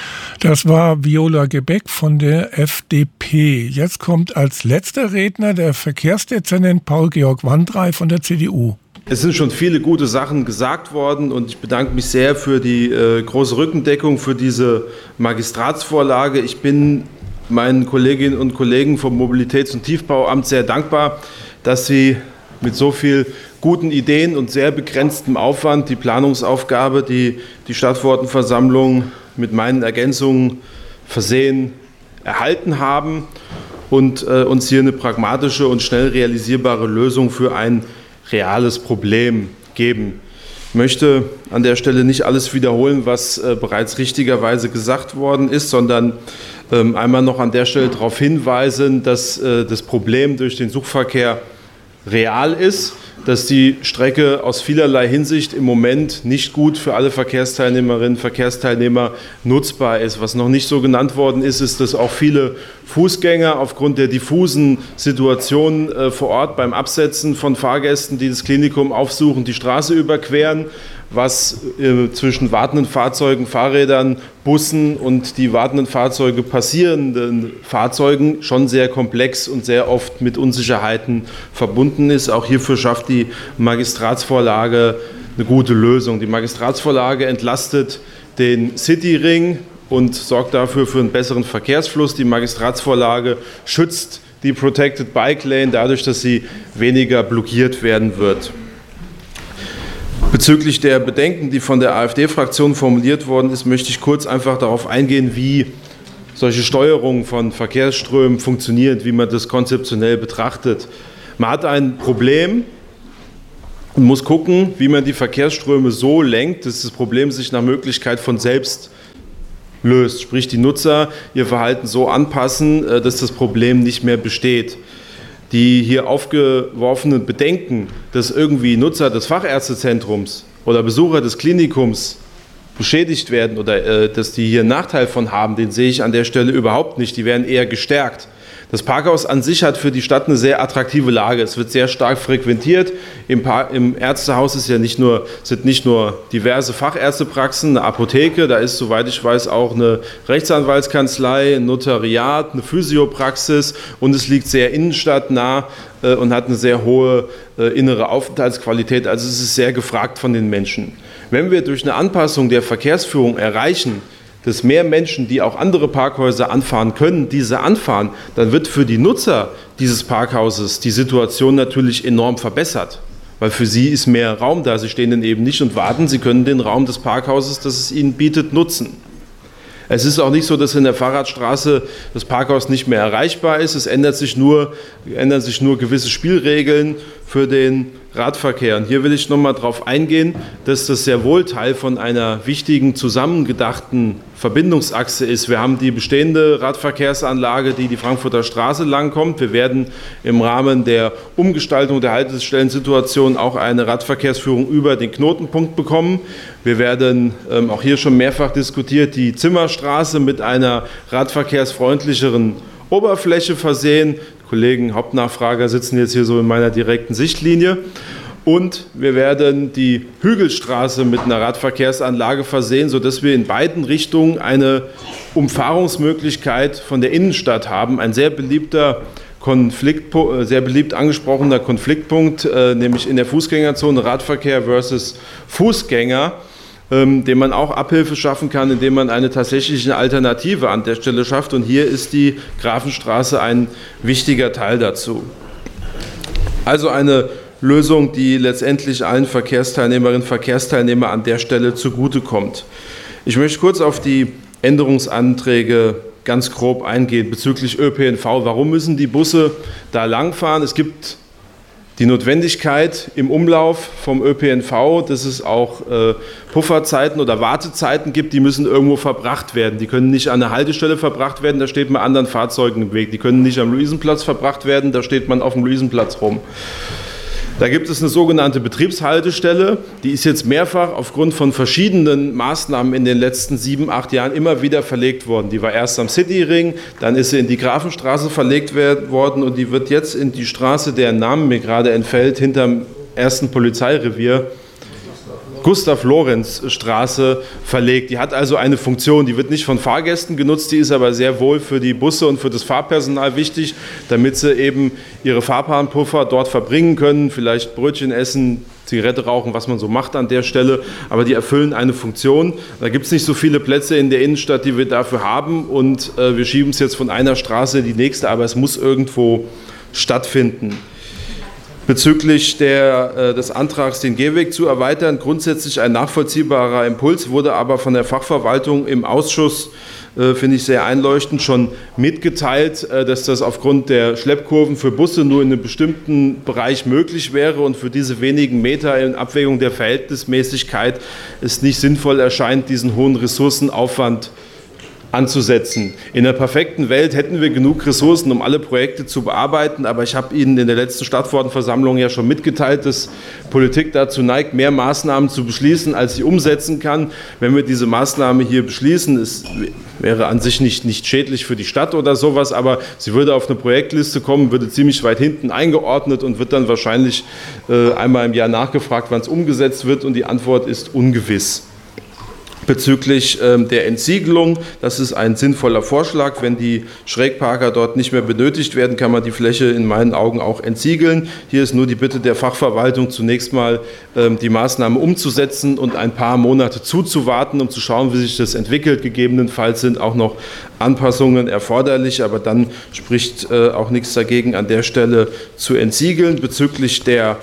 Das war Viola Gebeck von der F D P. Jetzt kommt als letzter Redner der Verkehrsdezernent Paul-Georg Wandrei von der C D U. Es sind schon viele gute Sachen gesagt worden und ich bedanke mich sehr für die äh, große Rückendeckung für diese Magistratsvorlage. Ich bin meinen Kolleginnen und Kollegen vom Mobilitäts- und Tiefbauamt sehr dankbar, dass sie mit so viel guten Ideen und sehr begrenztem Aufwand die Planungsaufgabe, die die Stadtverordnetenversammlung mit meinen Ergänzungen versehen, erhalten haben und äh, uns hier eine pragmatische und schnell realisierbare Lösung für ein reales Problem geben. Ich möchte an der Stelle nicht alles wiederholen, was äh, bereits richtigerweise gesagt worden ist, sondern ähm, einmal noch an der Stelle darauf hinweisen, dass äh, das Problem durch den Suchverkehr real ist, dass die Strecke aus vielerlei Hinsicht im Moment nicht gut für alle Verkehrsteilnehmerinnen und Verkehrsteilnehmer nutzbar ist. Was noch nicht so genannt worden ist, ist, dass auch viele Fußgänger aufgrund der diffusen Situation äh, vor Ort beim Absetzen von Fahrgästen, die das Klinikum aufsuchen, die Straße überqueren, was äh, zwischen wartenden Fahrzeugen, Fahrrädern, Bussen und die wartenden Fahrzeuge passierenden Fahrzeugen schon sehr komplex und sehr oft mit Unsicherheiten verbunden ist. Auch hierfür schafft die Magistratsvorlage eine gute Lösung. Die Magistratsvorlage entlastet den Cityring und sorgt dafür für einen besseren Verkehrsfluss. Die Magistratsvorlage schützt die Protected Bike Lane dadurch, dass sie weniger blockiert werden wird. Bezüglich der Bedenken, die von der AfD-Fraktion formuliert worden ist, möchte ich kurz einfach darauf eingehen, wie solche Steuerung von Verkehrsströmen funktioniert, wie man das konzeptionell betrachtet. Man hat ein Problem und muss gucken, wie man die Verkehrsströme so lenkt, dass das Problem sich nach Möglichkeit von selbst löst. Sprich, die Nutzer ihr Verhalten so anpassen, dass das Problem nicht mehr besteht. Die hier aufgeworfenen Bedenken, dass irgendwie Nutzer des Fachärztezentrums oder Besucher des Klinikums beschädigt werden oder äh, dass die hier einen Nachteil von haben, den sehe ich an der Stelle überhaupt nicht. Die werden eher gestärkt. Das Parkhaus an sich hat für die Stadt eine sehr attraktive Lage. Es wird sehr stark frequentiert. Im, Par- im Ärztehaus ist ja nicht nur, sind nicht nur diverse Fachärztepraxen, eine Apotheke, da ist, soweit ich weiß, auch eine Rechtsanwaltskanzlei, ein Notariat, eine Physiopraxis und es liegt sehr innenstadtnah äh, und hat eine sehr hohe äh, innere Aufenthaltsqualität. Also es ist sehr gefragt von den Menschen. Wenn wir durch eine Anpassung der Verkehrsführung erreichen, dass mehr Menschen, die auch andere Parkhäuser anfahren können, diese anfahren, dann wird für die Nutzer dieses Parkhauses die Situation natürlich enorm verbessert. Weil für sie ist mehr Raum da. Sie stehen dann eben nicht und warten, sie können den Raum des Parkhauses, das es ihnen bietet, nutzen. Es ist auch nicht so, dass in der Fahrradstraße das Parkhaus nicht mehr erreichbar ist. Es ändert sich nur, ändern sich nur gewisse Spielregeln für den Radverkehr. Und hier will ich noch mal darauf eingehen, dass das sehr wohl Teil von einer wichtigen, zusammengedachten Verbindungsachse ist. Wir haben die bestehende Radverkehrsanlage, die die Frankfurter Straße langkommt. Wir werden im Rahmen der Umgestaltung der Haltestellensituation auch eine Radverkehrsführung über den Knotenpunkt bekommen. Wir werden, ähm, auch hier schon mehrfach diskutiert, die Zimmerstraße mit einer radverkehrsfreundlicheren Oberfläche versehen. Die Kollegen Hauptnachfrager sitzen jetzt hier so in meiner direkten Sichtlinie. Und wir werden die Hügelstraße mit einer Radverkehrsanlage versehen, sodass wir in beiden Richtungen eine Umfahrungsmöglichkeit von der Innenstadt haben. Ein sehr beliebter Konfliktpunkt, sehr beliebt angesprochener Konfliktpunkt, äh, nämlich in der Fußgängerzone Radverkehr versus Fußgänger, ähm, dem man auch Abhilfe schaffen kann, indem man eine tatsächliche Alternative an der Stelle schafft. Und hier ist die Grafenstraße ein wichtiger Teil dazu. Also eine Lösung, die letztendlich allen Verkehrsteilnehmerinnen und Verkehrsteilnehmern an der Stelle zugutekommt. Ich möchte kurz auf die Änderungsanträge ganz grob eingehen bezüglich Ö P N V. Warum müssen die Busse da langfahren? Es gibt die Notwendigkeit im Umlauf vom Ö P N V, dass es auch äh, Pufferzeiten oder Wartezeiten gibt, die müssen irgendwo verbracht werden. Die können nicht an einer Haltestelle verbracht werden, da steht man anderen Fahrzeugen im Weg. Die können nicht am Luisenplatz verbracht werden, da steht man auf dem Luisenplatz rum. Da gibt es eine sogenannte Betriebshaltestelle, die ist jetzt mehrfach aufgrund von verschiedenen Maßnahmen in den letzten sieben, acht Jahren immer wieder verlegt worden. Die war erst am Cityring, dann ist sie in die Grafenstraße verlegt worden und die wird jetzt in die Straße, deren Name mir gerade entfällt, hinterm ersten Polizeirevier, Gustav-Lorenz-Straße verlegt. Die hat also eine Funktion, die wird nicht von Fahrgästen genutzt, die ist aber sehr wohl für die Busse und für das Fahrpersonal wichtig, damit sie eben ihre Fahrbahnpuffer dort verbringen können, vielleicht Brötchen essen, Zigarette rauchen, was man so macht an der Stelle, aber die erfüllen eine Funktion. Da gibt es nicht so viele Plätze in der Innenstadt, die wir dafür haben und äh, wir schieben es jetzt von einer Straße in die nächste, aber es muss irgendwo stattfinden. Bezüglich der, äh, des Antrags, den Gehweg zu erweitern, grundsätzlich ein nachvollziehbarer Impuls, wurde aber von der Fachverwaltung im Ausschuss, äh, finde ich sehr einleuchtend, schon mitgeteilt, äh, dass das aufgrund der Schleppkurven für Busse nur in einem bestimmten Bereich möglich wäre und für diese wenigen Meter in Abwägung der Verhältnismäßigkeit es nicht sinnvoll erscheint, diesen hohen Ressourcenaufwand anzusetzen. In der perfekten Welt hätten wir genug Ressourcen, um alle Projekte zu bearbeiten, aber ich habe Ihnen in der letzten Stadtverordnetenversammlung ja schon mitgeteilt, dass Politik dazu neigt, mehr Maßnahmen zu beschließen, als sie umsetzen kann. Wenn wir diese Maßnahme hier beschließen, es wäre an sich nicht, nicht schädlich für die Stadt oder sowas, aber sie würde auf eine Projektliste kommen, würde ziemlich weit hinten eingeordnet und wird dann wahrscheinlich äh, einmal im Jahr nachgefragt, wann es umgesetzt wird und die Antwort ist ungewiss. Bezüglich ähm, der Entsiegelung, das ist ein sinnvoller Vorschlag. Wenn die Schrägparker dort nicht mehr benötigt werden, kann man die Fläche in meinen Augen auch entsiegeln. Hier ist nur die Bitte der Fachverwaltung, zunächst mal ähm, die Maßnahme umzusetzen und ein paar Monate zuzuwarten, um zu schauen, wie sich das entwickelt. Gegebenenfalls sind auch noch Anpassungen erforderlich, aber dann spricht äh, auch nichts dagegen, an der Stelle zu entsiegeln. Bezüglich der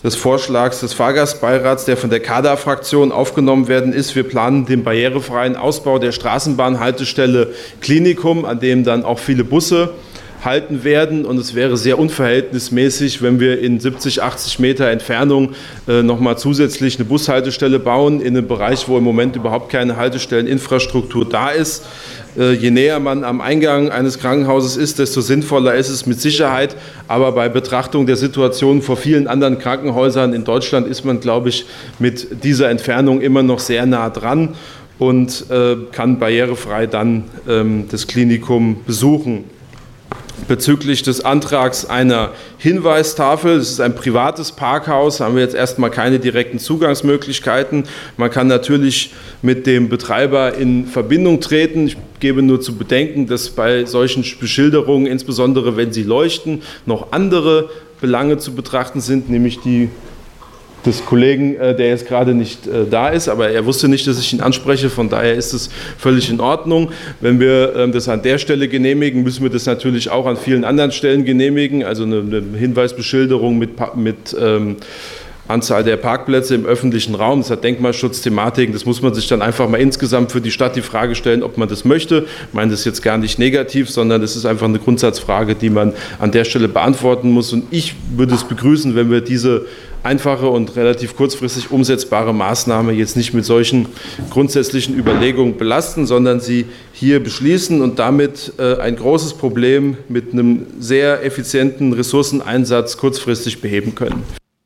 des Vorschlags des Fahrgastbeirats, der von der Kaderfraktion aufgenommen werden ist. Wir planen den barrierefreien Ausbau der Straßenbahnhaltestelle Klinikum, an dem dann auch viele Busse halten werden, und es wäre sehr unverhältnismäßig, wenn wir in siebzig, achtzig Meter Entfernung äh, nochmal zusätzlich eine Bushaltestelle bauen, in einem Bereich, wo im Moment überhaupt keine Haltestelleninfrastruktur da ist. Äh, je näher man am Eingang eines Krankenhauses ist, desto sinnvoller ist es mit Sicherheit, aber bei Betrachtung der Situation vor vielen anderen Krankenhäusern in Deutschland ist man, glaube ich, mit dieser Entfernung immer noch sehr nah dran und äh, kann barrierefrei dann ähm, das Klinikum besuchen. Bezüglich des Antrags einer Hinweistafel, das ist ein privates Parkhaus, haben wir jetzt erstmal keine direkten Zugangsmöglichkeiten. Man kann natürlich mit dem Betreiber in Verbindung treten. Ich gebe nur zu bedenken, dass bei solchen Beschilderungen, insbesondere wenn sie leuchten, noch andere Belange zu betrachten sind, nämlich die des Kollegen, der jetzt gerade nicht da ist, aber er wusste nicht, dass ich ihn anspreche, von daher ist es völlig in Ordnung. Wenn wir das an der Stelle genehmigen, müssen wir das natürlich auch an vielen anderen Stellen genehmigen, also eine Hinweisbeschilderung mit, mit ähm, Anzahl der Parkplätze im öffentlichen Raum, das hat Denkmalschutzthematiken, das muss man sich dann einfach mal insgesamt für die Stadt die Frage stellen, ob man das möchte. Ich meine das jetzt gar nicht negativ, sondern das ist einfach eine Grundsatzfrage, die man an der Stelle beantworten muss, und ich würde es begrüßen, wenn wir diese einfache und relativ kurzfristig umsetzbare Maßnahme jetzt nicht mit solchen grundsätzlichen Überlegungen belasten, sondern sie hier beschließen und damit äh, ein großes Problem mit einem sehr effizienten Ressourceneinsatz kurzfristig beheben können.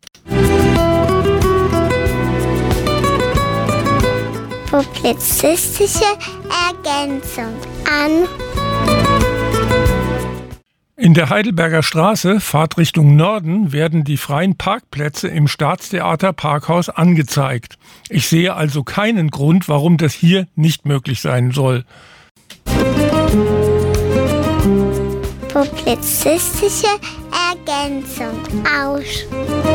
Publizistische Ergänzung an. In der Heidelberger Straße, Fahrtrichtung Norden, werden die freien Parkplätze im Staatstheater Parkhaus angezeigt. Ich sehe also keinen Grund, warum das hier nicht möglich sein soll. Publizistische Ergänzung aus.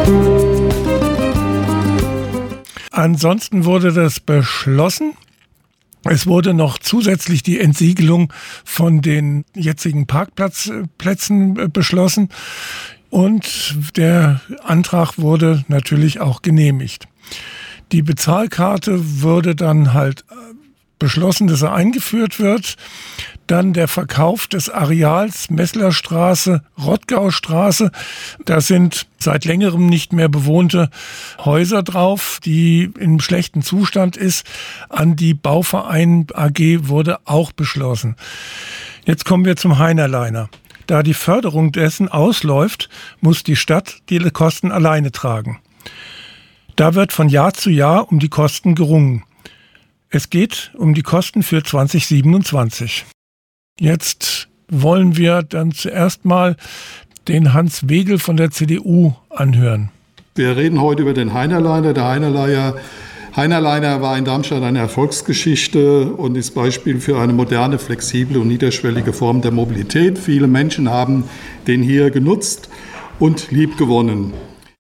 Ansonsten wurde das beschlossen. Es wurde noch zusätzlich die Entsiegelung von den jetzigen Parkplätzen beschlossen und der Antrag wurde natürlich auch genehmigt. Die Bezahlkarte wurde dann halt beschlossen, dass er eingeführt wird. Dann der Verkauf des Areals Messlerstraße, Rottgaustraße. Da sind seit längerem nicht mehr bewohnte Häuser drauf, die in schlechten Zustand ist. An die Bauverein A G wurde auch beschlossen. Jetzt kommen wir zum Heinerleiner. Da die Förderung dessen ausläuft, muss die Stadt die Kosten alleine tragen. Da wird von Jahr zu Jahr um die Kosten gerungen. Es geht um die Kosten für zwanzig siebenundzwanzig. Jetzt wollen wir dann zuerst mal den Hans Wegel von der C D U anhören. Wir reden heute über den Heinerleiner. Der Heinerleiner, Heinerleiner war in Darmstadt eine Erfolgsgeschichte und ist Beispiel für eine moderne, flexible und niederschwellige Form der Mobilität. Viele Menschen haben den hier genutzt und liebgewonnen.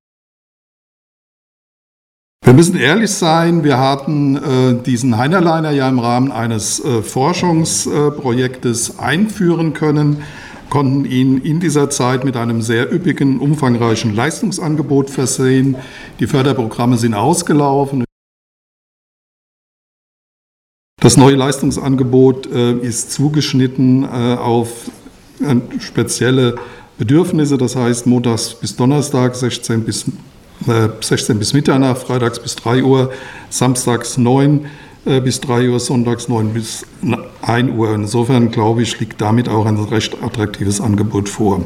Wir müssen ehrlich sein, wir hatten äh, diesen Heinerleiner ja im Rahmen eines äh, Forschungsprojektes äh, einführen können, konnten ihn in dieser Zeit mit einem sehr üppigen, umfangreichen Leistungsangebot versehen. Die Förderprogramme sind ausgelaufen. Das neue Leistungsangebot äh, ist zugeschnitten äh, auf äh, spezielle Bedürfnisse, das heißt montags bis Donnerstag sechzehn bis sechzehn bis Mitternacht, freitags bis drei Uhr, samstags neun bis drei Uhr, sonntags neun bis ein Uhr. Insofern, glaube ich, liegt damit auch ein recht attraktives Angebot vor.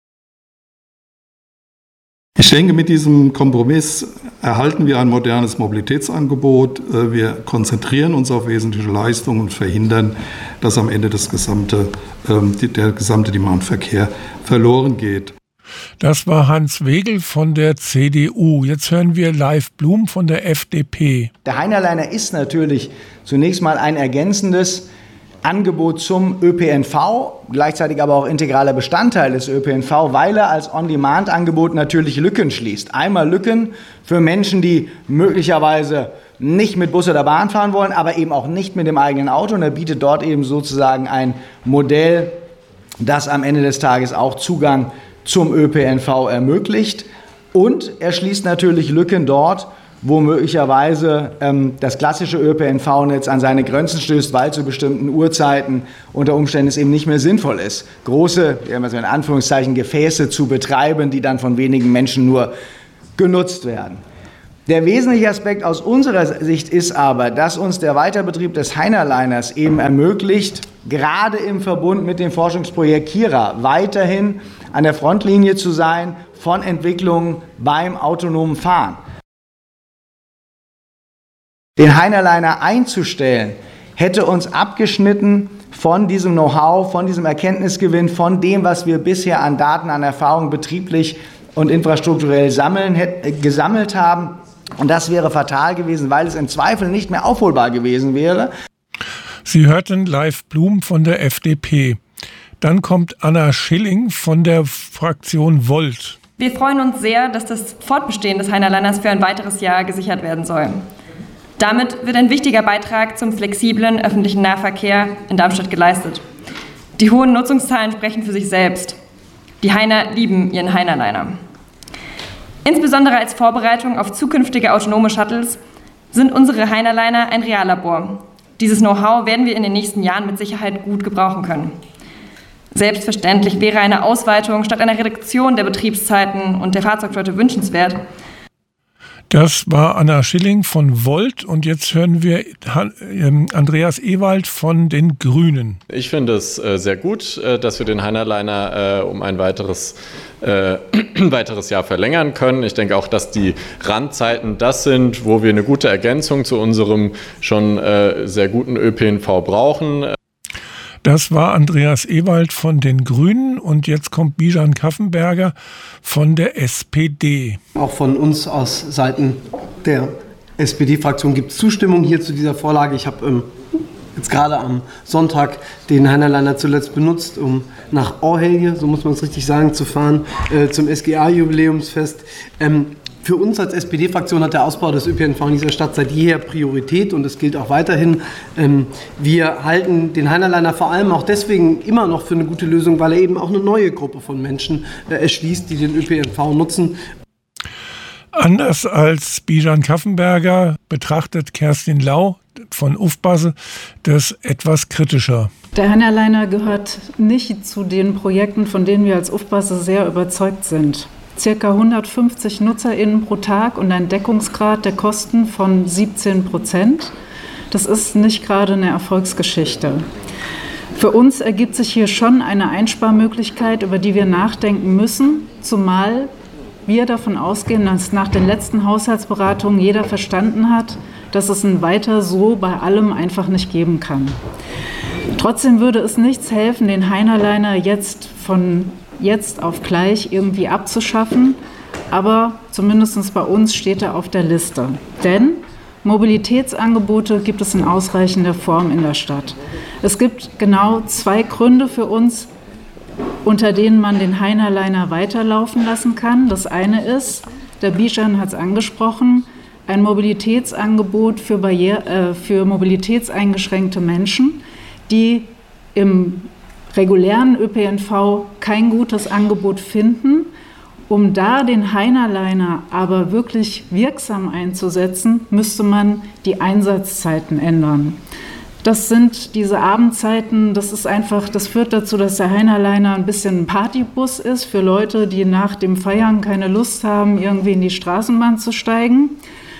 Ich denke, mit diesem Kompromiss erhalten wir ein modernes Mobilitätsangebot. Wir konzentrieren uns auf wesentliche Leistungen und verhindern, dass am Ende das gesamte, der gesamte Demandverkehr verloren geht. Das war Hans Wegel von der C D U. Jetzt hören wir Leif Blum von der F D P. Der Heinerleiner ist natürlich zunächst mal ein ergänzendes Angebot zum Ö P N V, gleichzeitig aber auch integraler Bestandteil des Ö P N V, weil er als On-Demand-Angebot natürlich Lücken schließt. Einmal Lücken für Menschen, die möglicherweise nicht mit Bus oder Bahn fahren wollen, aber eben auch nicht mit dem eigenen Auto. Und er bietet dort eben sozusagen ein Modell, das am Ende des Tages auch Zugang zum Ö P N V ermöglicht. Und er schließt natürlich Lücken dort, wo möglicherweise ähm, das klassische Ö P N V-Netz an seine Grenzen stößt, weil zu bestimmten Uhrzeiten unter Umständen es eben nicht mehr sinnvoll ist, große, in Anführungszeichen, Gefäße zu betreiben, die dann von wenigen Menschen nur genutzt werden. Der wesentliche Aspekt aus unserer Sicht ist aber, dass uns der Weiterbetrieb des Hainerliners eben ermöglicht, gerade im Verbund mit dem Forschungsprojekt Kira weiterhin an der Frontlinie zu sein von Entwicklungen beim autonomen Fahren. Den Hainerliner einzustellen, hätte uns abgeschnitten von diesem Know-how, von diesem Erkenntnisgewinn, von dem, was wir bisher an Daten, an Erfahrung betrieblich und infrastrukturell sammeln, äh, gesammelt haben. Und das wäre fatal gewesen, weil es im Zweifel nicht mehr aufholbar gewesen wäre. Sie hörten Leif Blum von der F D P. Dann kommt Anna Schilling von der Fraktion Volt. Wir freuen uns sehr, dass das Fortbestehen des Hainerliners für ein weiteres Jahr gesichert werden soll. Damit wird ein wichtiger Beitrag zum flexiblen öffentlichen Nahverkehr in Darmstadt geleistet. Die hohen Nutzungszahlen sprechen für sich selbst. Die Hainer lieben ihren Hainerliner. Insbesondere als Vorbereitung auf zukünftige autonome Shuttles sind unsere Hainerliner ein Reallabor. Dieses Know-how werden wir in den nächsten Jahren mit Sicherheit gut gebrauchen können. Selbstverständlich wäre eine Ausweitung statt einer Reduktion der Betriebszeiten und der Fahrzeugflotte wünschenswert. Das war Anna Schilling von Volt und jetzt hören wir Andreas Ewald von den Grünen. Ich finde es äh, sehr gut, äh, dass wir den Hainerliner äh, um ein weiteres, äh, weiteres Jahr verlängern können. Ich denke auch, dass die Randzeiten das sind, wo wir eine gute Ergänzung zu unserem schon äh, sehr guten Ö P N V brauchen. Das war Andreas Ewald von den Grünen und jetzt kommt Bijan Kaffenberger von der S P D. Auch von uns aus Seiten der S P D-Fraktion gibt es Zustimmung hier zu dieser Vorlage. Ich habe ähm, jetzt gerade am Sonntag den Hainerliner zuletzt benutzt, um nach Orhelje, so muss man es richtig sagen, zu fahren, äh, zum S G A-Jubiläumsfest. Ähm, Für uns als S P D-Fraktion hat der Ausbau des Ö P N V in dieser Stadt seit jeher Priorität und es gilt auch weiterhin. Wir halten den Hainerliner vor allem auch deswegen immer noch für eine gute Lösung, weil er eben auch eine neue Gruppe von Menschen erschließt, die den Ö P N V nutzen. Anders als Bijan Kaffenberger betrachtet Kerstin Lau von Ufbase das etwas kritischer. Der Hainerliner gehört nicht zu den Projekten, von denen wir als Ufbase sehr überzeugt sind. Circa hundertfünfzig NutzerInnen pro Tag und ein Deckungsgrad der Kosten von siebzehn Prozent. Das ist nicht gerade eine Erfolgsgeschichte. Für uns ergibt sich hier schon eine Einsparmöglichkeit, über die wir nachdenken müssen, zumal wir davon ausgehen, dass nach den letzten Haushaltsberatungen jeder verstanden hat, dass es ein Weiter so bei allem einfach nicht geben kann. Trotzdem würde es nichts helfen, den Hainerliner jetzt von jetzt auf gleich irgendwie abzuschaffen, aber zumindest bei uns steht er auf der Liste. Denn Mobilitätsangebote gibt es in ausreichender Form in der Stadt. Es gibt genau zwei Gründe für uns, unter denen man den Hainerliner weiterlaufen lassen kann. Das eine ist, der Bijan hat es angesprochen, ein Mobilitätsangebot für, Barriere, äh, für mobilitätseingeschränkte Menschen, die im regulären Ö P N V kein gutes Angebot finden. Um da den Hainerliner aber wirklich wirksam einzusetzen, müsste man die Einsatzzeiten ändern. Das sind diese Abendzeiten, das ist einfach, das führt dazu, dass der Hainerliner ein bisschen ein Partybus ist für Leute, die nach dem Feiern keine Lust haben, irgendwie in die Straßenbahn zu steigen.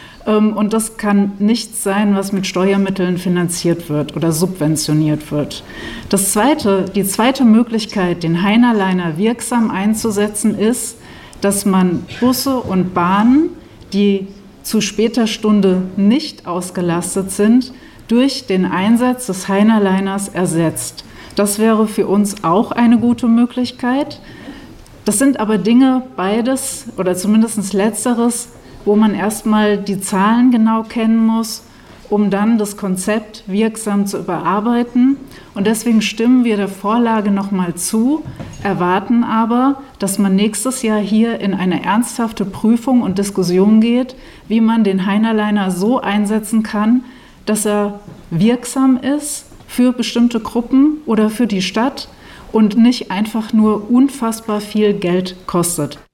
Und das kann nichts sein, was mit Steuermitteln finanziert wird oder subventioniert wird. Das zweite, die zweite Möglichkeit, den Hainerliner wirksam einzusetzen, ist, dass man Busse und Bahnen, die zu später Stunde nicht ausgelastet sind, durch den Einsatz des Hainerliners ersetzt. Das wäre für uns auch eine gute Möglichkeit. Das sind aber Dinge, beides oder zumindest letzteres, wo man erstmal die Zahlen genau kennen muss, um dann das Konzept wirksam zu überarbeiten. Und deswegen stimmen wir der Vorlage nochmal zu, erwarten aber, dass man nächstes Jahr hier in eine ernsthafte Prüfung und Diskussion geht, wie man den Hainerliner so einsetzen kann, dass er wirksam ist für bestimmte Gruppen oder für die Stadt und nicht einfach nur unfassbar viel Geld kostet.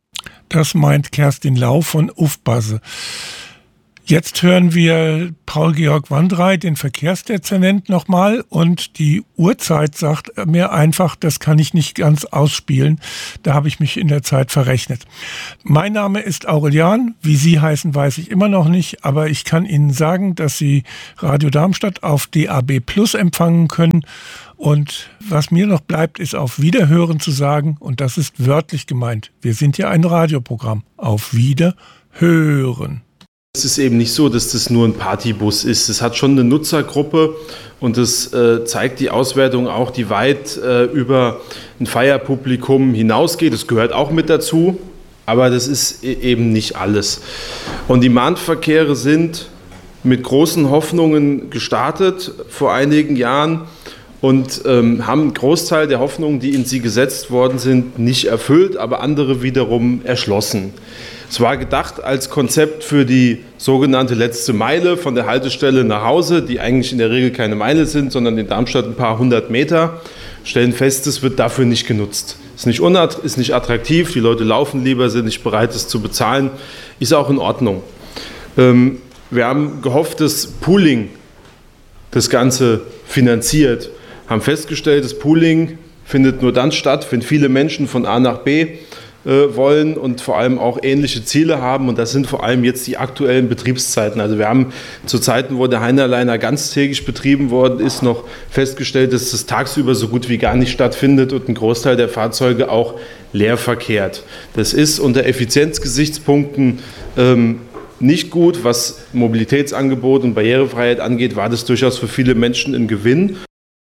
Das meint Kerstin Lau von Ufbasse. Jetzt hören wir Paul-Georg Wandrei, den Verkehrsdezernent, nochmal. Und die Uhrzeit sagt mir einfach, das kann ich nicht ganz ausspielen. Da habe ich mich in der Zeit verrechnet. Mein Name ist Aurelian. Wie Sie heißen, weiß ich immer noch nicht. Aber ich kann Ihnen sagen, dass Sie Radio Darmstadt auf D A B Plus empfangen können. Und was mir noch bleibt, ist auf Wiederhören zu sagen. Und das ist wörtlich gemeint. Wir sind ja ein Radioprogramm. Auf Wiederhören. Es ist eben nicht so, dass das nur ein Partybus ist. Es hat schon eine Nutzergruppe und das äh, zeigt die Auswertung auch, die weit äh, über ein Feierpublikum hinausgeht. Das gehört auch mit dazu, aber das ist e- eben nicht alles. On-Demand-Verkehre sind mit großen Hoffnungen gestartet vor einigen Jahren und ähm, haben einen Großteil der Hoffnungen, die in sie gesetzt worden sind, nicht erfüllt, aber andere wiederum erschlossen. Es war gedacht als Konzept für die sogenannte letzte Meile von der Haltestelle nach Hause, die eigentlich in der Regel keine Meile sind, sondern in Darmstadt ein paar hundert Meter. Stellen fest, es wird dafür nicht genutzt. Ist nicht, unatt- ist nicht attraktiv, die Leute laufen lieber, sind nicht bereit, es zu bezahlen. Ist auch in Ordnung. Ähm, wir haben gehofft, dass Pooling das Ganze finanziert. Haben festgestellt, das Pooling findet nur dann statt, wenn viele Menschen von A nach B wollen und vor allem auch ähnliche Ziele haben. Und das sind vor allem jetzt die aktuellen Betriebszeiten. Also wir haben zu Zeiten, wo der Heinrliner ganztägig betrieben worden ist, noch festgestellt, dass das tagsüber so gut wie gar nicht stattfindet und ein Großteil der Fahrzeuge auch leer verkehrt. Das ist unter Effizienzgesichtspunkten ähm, nicht gut. Was Mobilitätsangebot und Barrierefreiheit angeht, war das durchaus für viele Menschen ein Gewinn.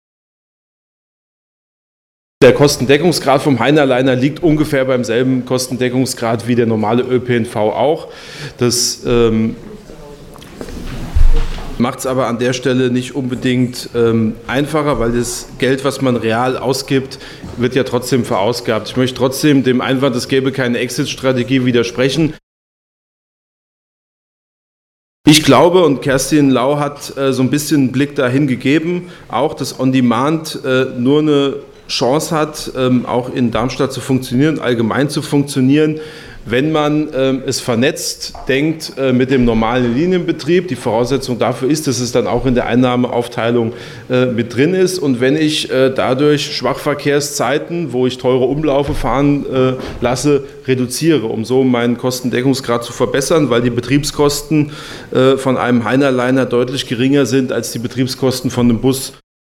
Der Kostendeckungsgrad vom Heinrliner liegt ungefähr beim selben Kostendeckungsgrad wie der normale Ö P N V auch. Das ähm, macht es aber an der Stelle nicht unbedingt ähm, einfacher, weil das Geld, was man real ausgibt, wird ja trotzdem verausgabt. Ich möchte trotzdem dem Einwand, es gäbe keine Exit-Strategie, widersprechen. Ich glaube, und Kerstin Lau hat äh, so ein bisschen einen Blick dahin gegeben, auch dass On-Demand äh, nur eine Chance hat, ähm, auch in Darmstadt zu funktionieren, allgemein zu funktionieren, wenn man ähm, es vernetzt denkt äh, mit dem normalen Linienbetrieb. Die Voraussetzung dafür ist, dass es dann auch in der Einnahmeaufteilung äh, mit drin ist. Und wenn ich äh, dadurch Schwachverkehrszeiten, wo ich teure Umlaufe fahren äh, lasse, reduziere, um so meinen Kostendeckungsgrad zu verbessern, weil die Betriebskosten äh, von einem Heinrliner deutlich geringer sind als die Betriebskosten von einem Bus.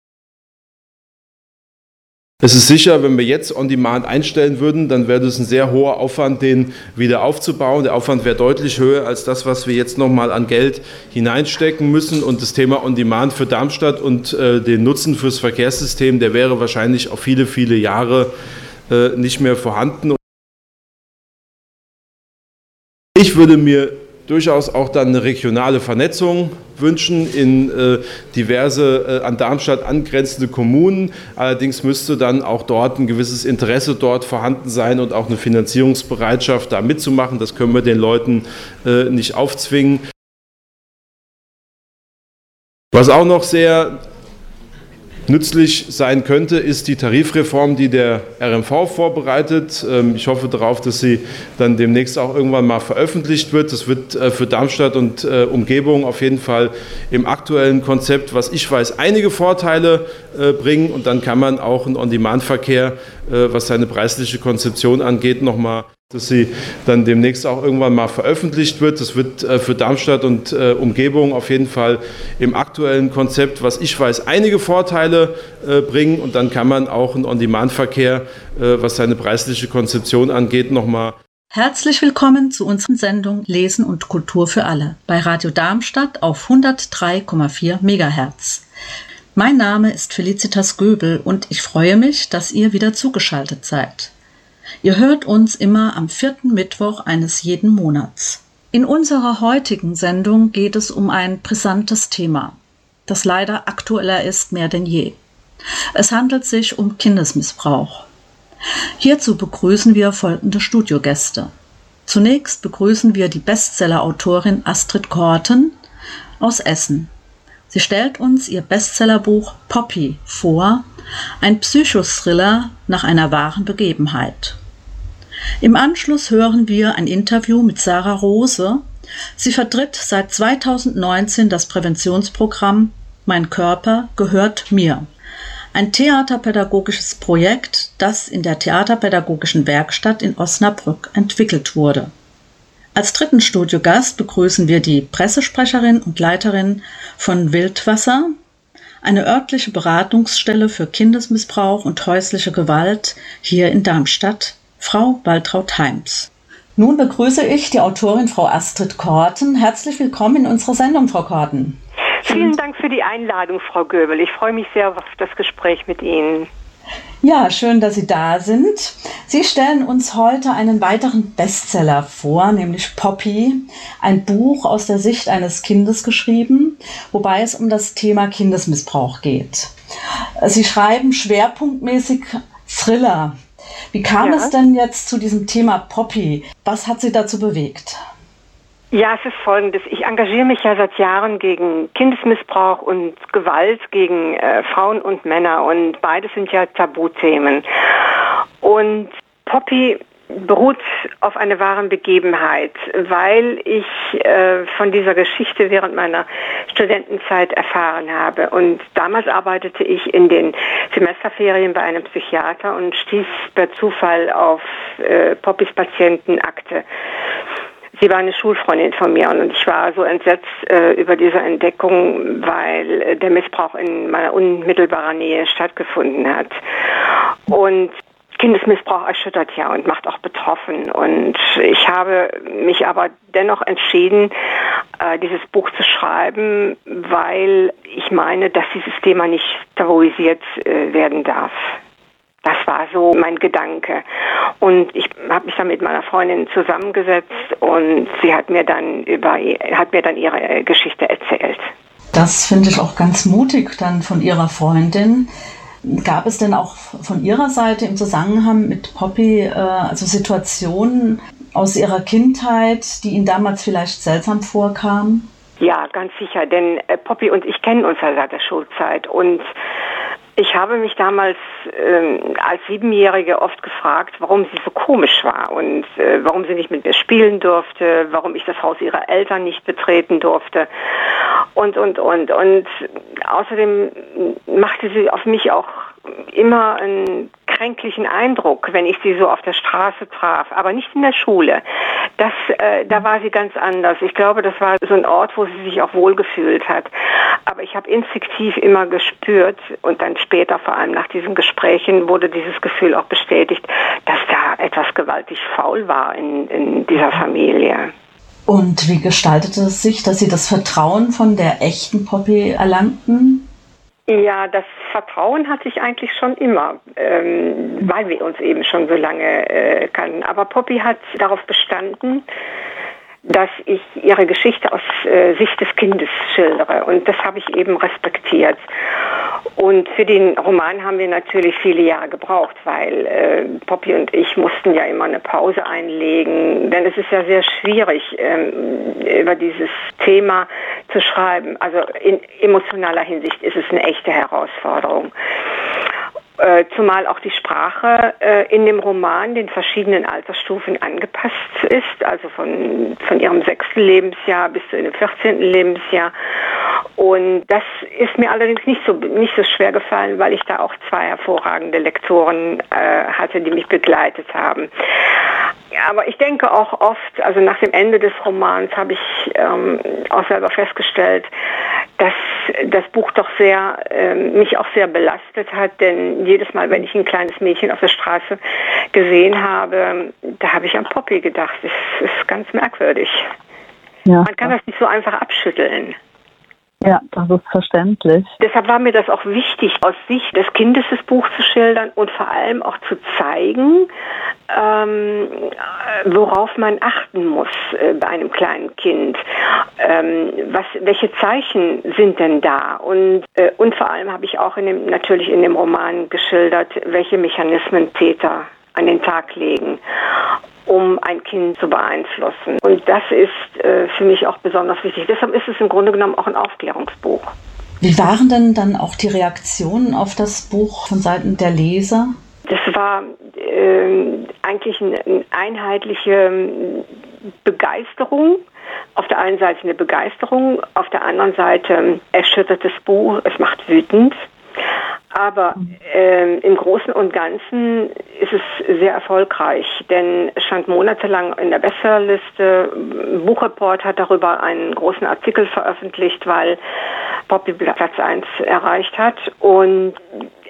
Es ist sicher, wenn wir jetzt On-Demand einstellen würden, dann wäre das ein sehr hoher Aufwand, den wieder aufzubauen. Der Aufwand wäre deutlich höher als das, was wir jetzt nochmal an Geld hineinstecken müssen. Und das Thema On-Demand für Darmstadt und äh, den Nutzen fürs Verkehrssystem, der wäre wahrscheinlich auf viele, viele Jahre äh, nicht mehr vorhanden. Ich würde mir durchaus auch dann eine regionale Vernetzung wünschen in äh, diverse äh, an Darmstadt angrenzende Kommunen. Allerdings müsste dann auch dort ein gewisses Interesse dort vorhanden sein und auch eine Finanzierungsbereitschaft, da mitzumachen. Das können wir den Leuten äh, nicht aufzwingen. Was auch noch sehr nützlich sein könnte, ist die Tarifreform, die der R M V vorbereitet. Ich hoffe darauf, dass sie dann demnächst auch irgendwann mal veröffentlicht wird. Das wird für Darmstadt und Umgebung auf jeden Fall im aktuellen Konzept, was ich weiß, einige Vorteile bringen. Und dann kann man auch einen On-Demand-Verkehr, was seine preisliche Konzeption angeht, nochmal, dass sie dann demnächst auch irgendwann mal veröffentlicht wird. Das wird äh, für Darmstadt und äh, Umgebung auf jeden Fall im aktuellen Konzept, was ich weiß, einige Vorteile äh, bringen. Und dann kann man auch einen On-Demand-Verkehr, äh, was seine preisliche Konzeption angeht, nochmal. Herzlich willkommen zu unserer Sendung Lesen und Kultur für alle bei Radio Darmstadt auf hundertdrei Komma vier Megahertz. Mein Name ist Felicitas Göbel und ich freue mich, dass ihr wieder zugeschaltet seid. Ihr hört uns immer am vierten Mittwoch eines jeden Monats. In unserer heutigen Sendung geht es um ein brisantes Thema, das leider aktueller ist mehr denn je. Es handelt sich um Kindesmissbrauch. Hierzu begrüßen wir folgende Studiogäste. Zunächst begrüßen wir die Bestseller-Autorin Astrid Korten aus Essen. Sie stellt uns ihr Bestsellerbuch Poppy vor, ein Psychothriller nach einer wahren Begebenheit. Im Anschluss hören wir ein Interview mit Sarah Rose. Sie vertritt seit zweitausendneunzehn das Präventionsprogramm Mein Körper gehört mir. Ein theaterpädagogisches Projekt, das in der Theaterpädagogischen Werkstatt in Osnabrück entwickelt wurde. Als dritten Studiogast begrüßen wir die Pressesprecherin und Leiterin von Wildwasser, eine örtliche Beratungsstelle für Kindesmissbrauch und häusliche Gewalt hier in Darmstadt, Frau Waltraud-Heims. Nun begrüße ich die Autorin Frau Astrid Korten. Herzlich willkommen in unserer Sendung, Frau Korten. Vielen Dank für die Einladung, Frau Göbel. Ich freue mich sehr auf das Gespräch mit Ihnen. Ja, schön, dass Sie da sind. Sie stellen uns heute einen weiteren Bestseller vor, nämlich Poppy, ein Buch aus der Sicht eines Kindes geschrieben, wobei es um das Thema Kindesmissbrauch geht. Sie schreiben schwerpunktmäßig Thriller. Wie kam ja. es denn jetzt zu diesem Thema Poppy? Was hat Sie dazu bewegt? Ja, es ist Folgendes. Ich engagiere mich ja seit Jahren gegen Kindesmissbrauch und Gewalt gegen äh, Frauen und Männer, und beides sind ja Tabuthemen. Und Poppy beruht auf einer wahren Begebenheit, weil ich äh, von dieser Geschichte während meiner Studentenzeit erfahren habe. Und damals arbeitete ich in den Semesterferien bei einem Psychiater und stieß per Zufall auf äh, Poppys Patientenakte. Sie war eine Schulfreundin von mir und ich war so entsetzt äh, über diese Entdeckung, weil äh, der Missbrauch in meiner unmittelbaren Nähe stattgefunden hat. Und Kindesmissbrauch erschüttert ja und macht auch betroffen. Und ich habe mich aber dennoch entschieden, äh, dieses Buch zu schreiben, weil ich meine, dass dieses Thema nicht tabuisiert äh, werden darf. Das war so mein Gedanke. Und ich habe mich dann mit meiner Freundin zusammengesetzt und sie hat mir dann über hat mir dann ihre Geschichte erzählt. Das finde ich auch ganz mutig dann von Ihrer Freundin. Gab es denn auch von Ihrer Seite im Zusammenhang mit Poppy äh, also Situationen aus Ihrer Kindheit, die Ihnen damals vielleicht seltsam vorkamen? Ja, ganz sicher, denn äh, Poppy und ich kennen uns ja seit der Schulzeit und ich habe mich damals ähm, als Siebenjährige oft gefragt, warum sie so komisch war und äh, warum sie nicht mit mir spielen durfte, warum ich das Haus ihrer Eltern nicht betreten durfte und, und, und. Und außerdem machte sie auf mich auch immer einen kränklichen Eindruck, wenn ich sie so auf der Straße traf, aber nicht in der Schule. Das, äh, da war sie ganz anders. Ich glaube, das war so ein Ort, wo sie sich auch wohlgefühlt hat. Aber ich habe instinktiv immer gespürt und dann später, vor allem nach diesen Gesprächen, wurde dieses Gefühl auch bestätigt, dass da etwas gewaltig faul war in, in dieser Familie. Und wie gestaltete es sich, dass Sie das Vertrauen von der echten Poppy erlangten? Ja, das Vertrauen hatte ich eigentlich schon immer, ähm, weil wir uns eben schon so lange äh, kannten. Aber Poppy hat darauf bestanden, dass ich ihre Geschichte aus äh, Sicht des Kindes schildere. Und das habe ich eben respektiert. Und für den Roman haben wir natürlich viele Jahre gebraucht, weil äh, Poppy und ich mussten ja immer eine Pause einlegen. Denn es ist ja sehr schwierig, ähm, über dieses Thema zu schreiben. Also in emotionaler Hinsicht ist es eine echte Herausforderung. Äh, zumal auch die Sprache äh, in dem Roman den verschiedenen Altersstufen angepasst ist, also von, von ihrem sechsten Lebensjahr bis zu ihrem vierzehnten Lebensjahr. Und das ist mir allerdings nicht so, nicht so schwer gefallen, weil ich da auch zwei hervorragende Lektoren äh, hatte, die mich begleitet haben. Aber ich denke auch oft, also nach dem Ende des Romans habe ich ähm, auch selber festgestellt, dass das Buch doch sehr, ähm, mich auch sehr belastet hat, denn jedes Mal, wenn ich ein kleines Mädchen auf der Straße gesehen habe, da habe ich an Poppy gedacht. Das ist ganz merkwürdig. Ja. Man kann das nicht so einfach abschütteln. Ja, das ist verständlich. Deshalb war mir das auch wichtig, aus Sicht des Kindes das Buch zu schildern und vor allem auch zu zeigen, ähm, worauf man achten muss äh, bei einem kleinen Kind. Ähm, was, welche Zeichen sind denn da? Und, äh, und vor allem habe ich auch in dem, natürlich in dem Roman geschildert, welche Mechanismen Täter an den Tag legen, um ein Kind zu beeinflussen. Und das ist äh, für mich auch besonders wichtig. Deshalb ist es im Grunde genommen auch ein Aufklärungsbuch. Wie waren denn dann auch die Reaktionen auf das Buch von Seiten der Leser? Das war äh, eigentlich eine, eine einheitliche Begeisterung. Auf der einen Seite eine Begeisterung, auf der anderen Seite erschüttert das Buch, es macht wütend. Aber ähm, im Großen und Ganzen ist es sehr erfolgreich, denn es stand monatelang in der Bestsellerliste. Buchreport hat darüber einen großen Artikel veröffentlicht, weil Poppy Platz eins erreicht hat. Und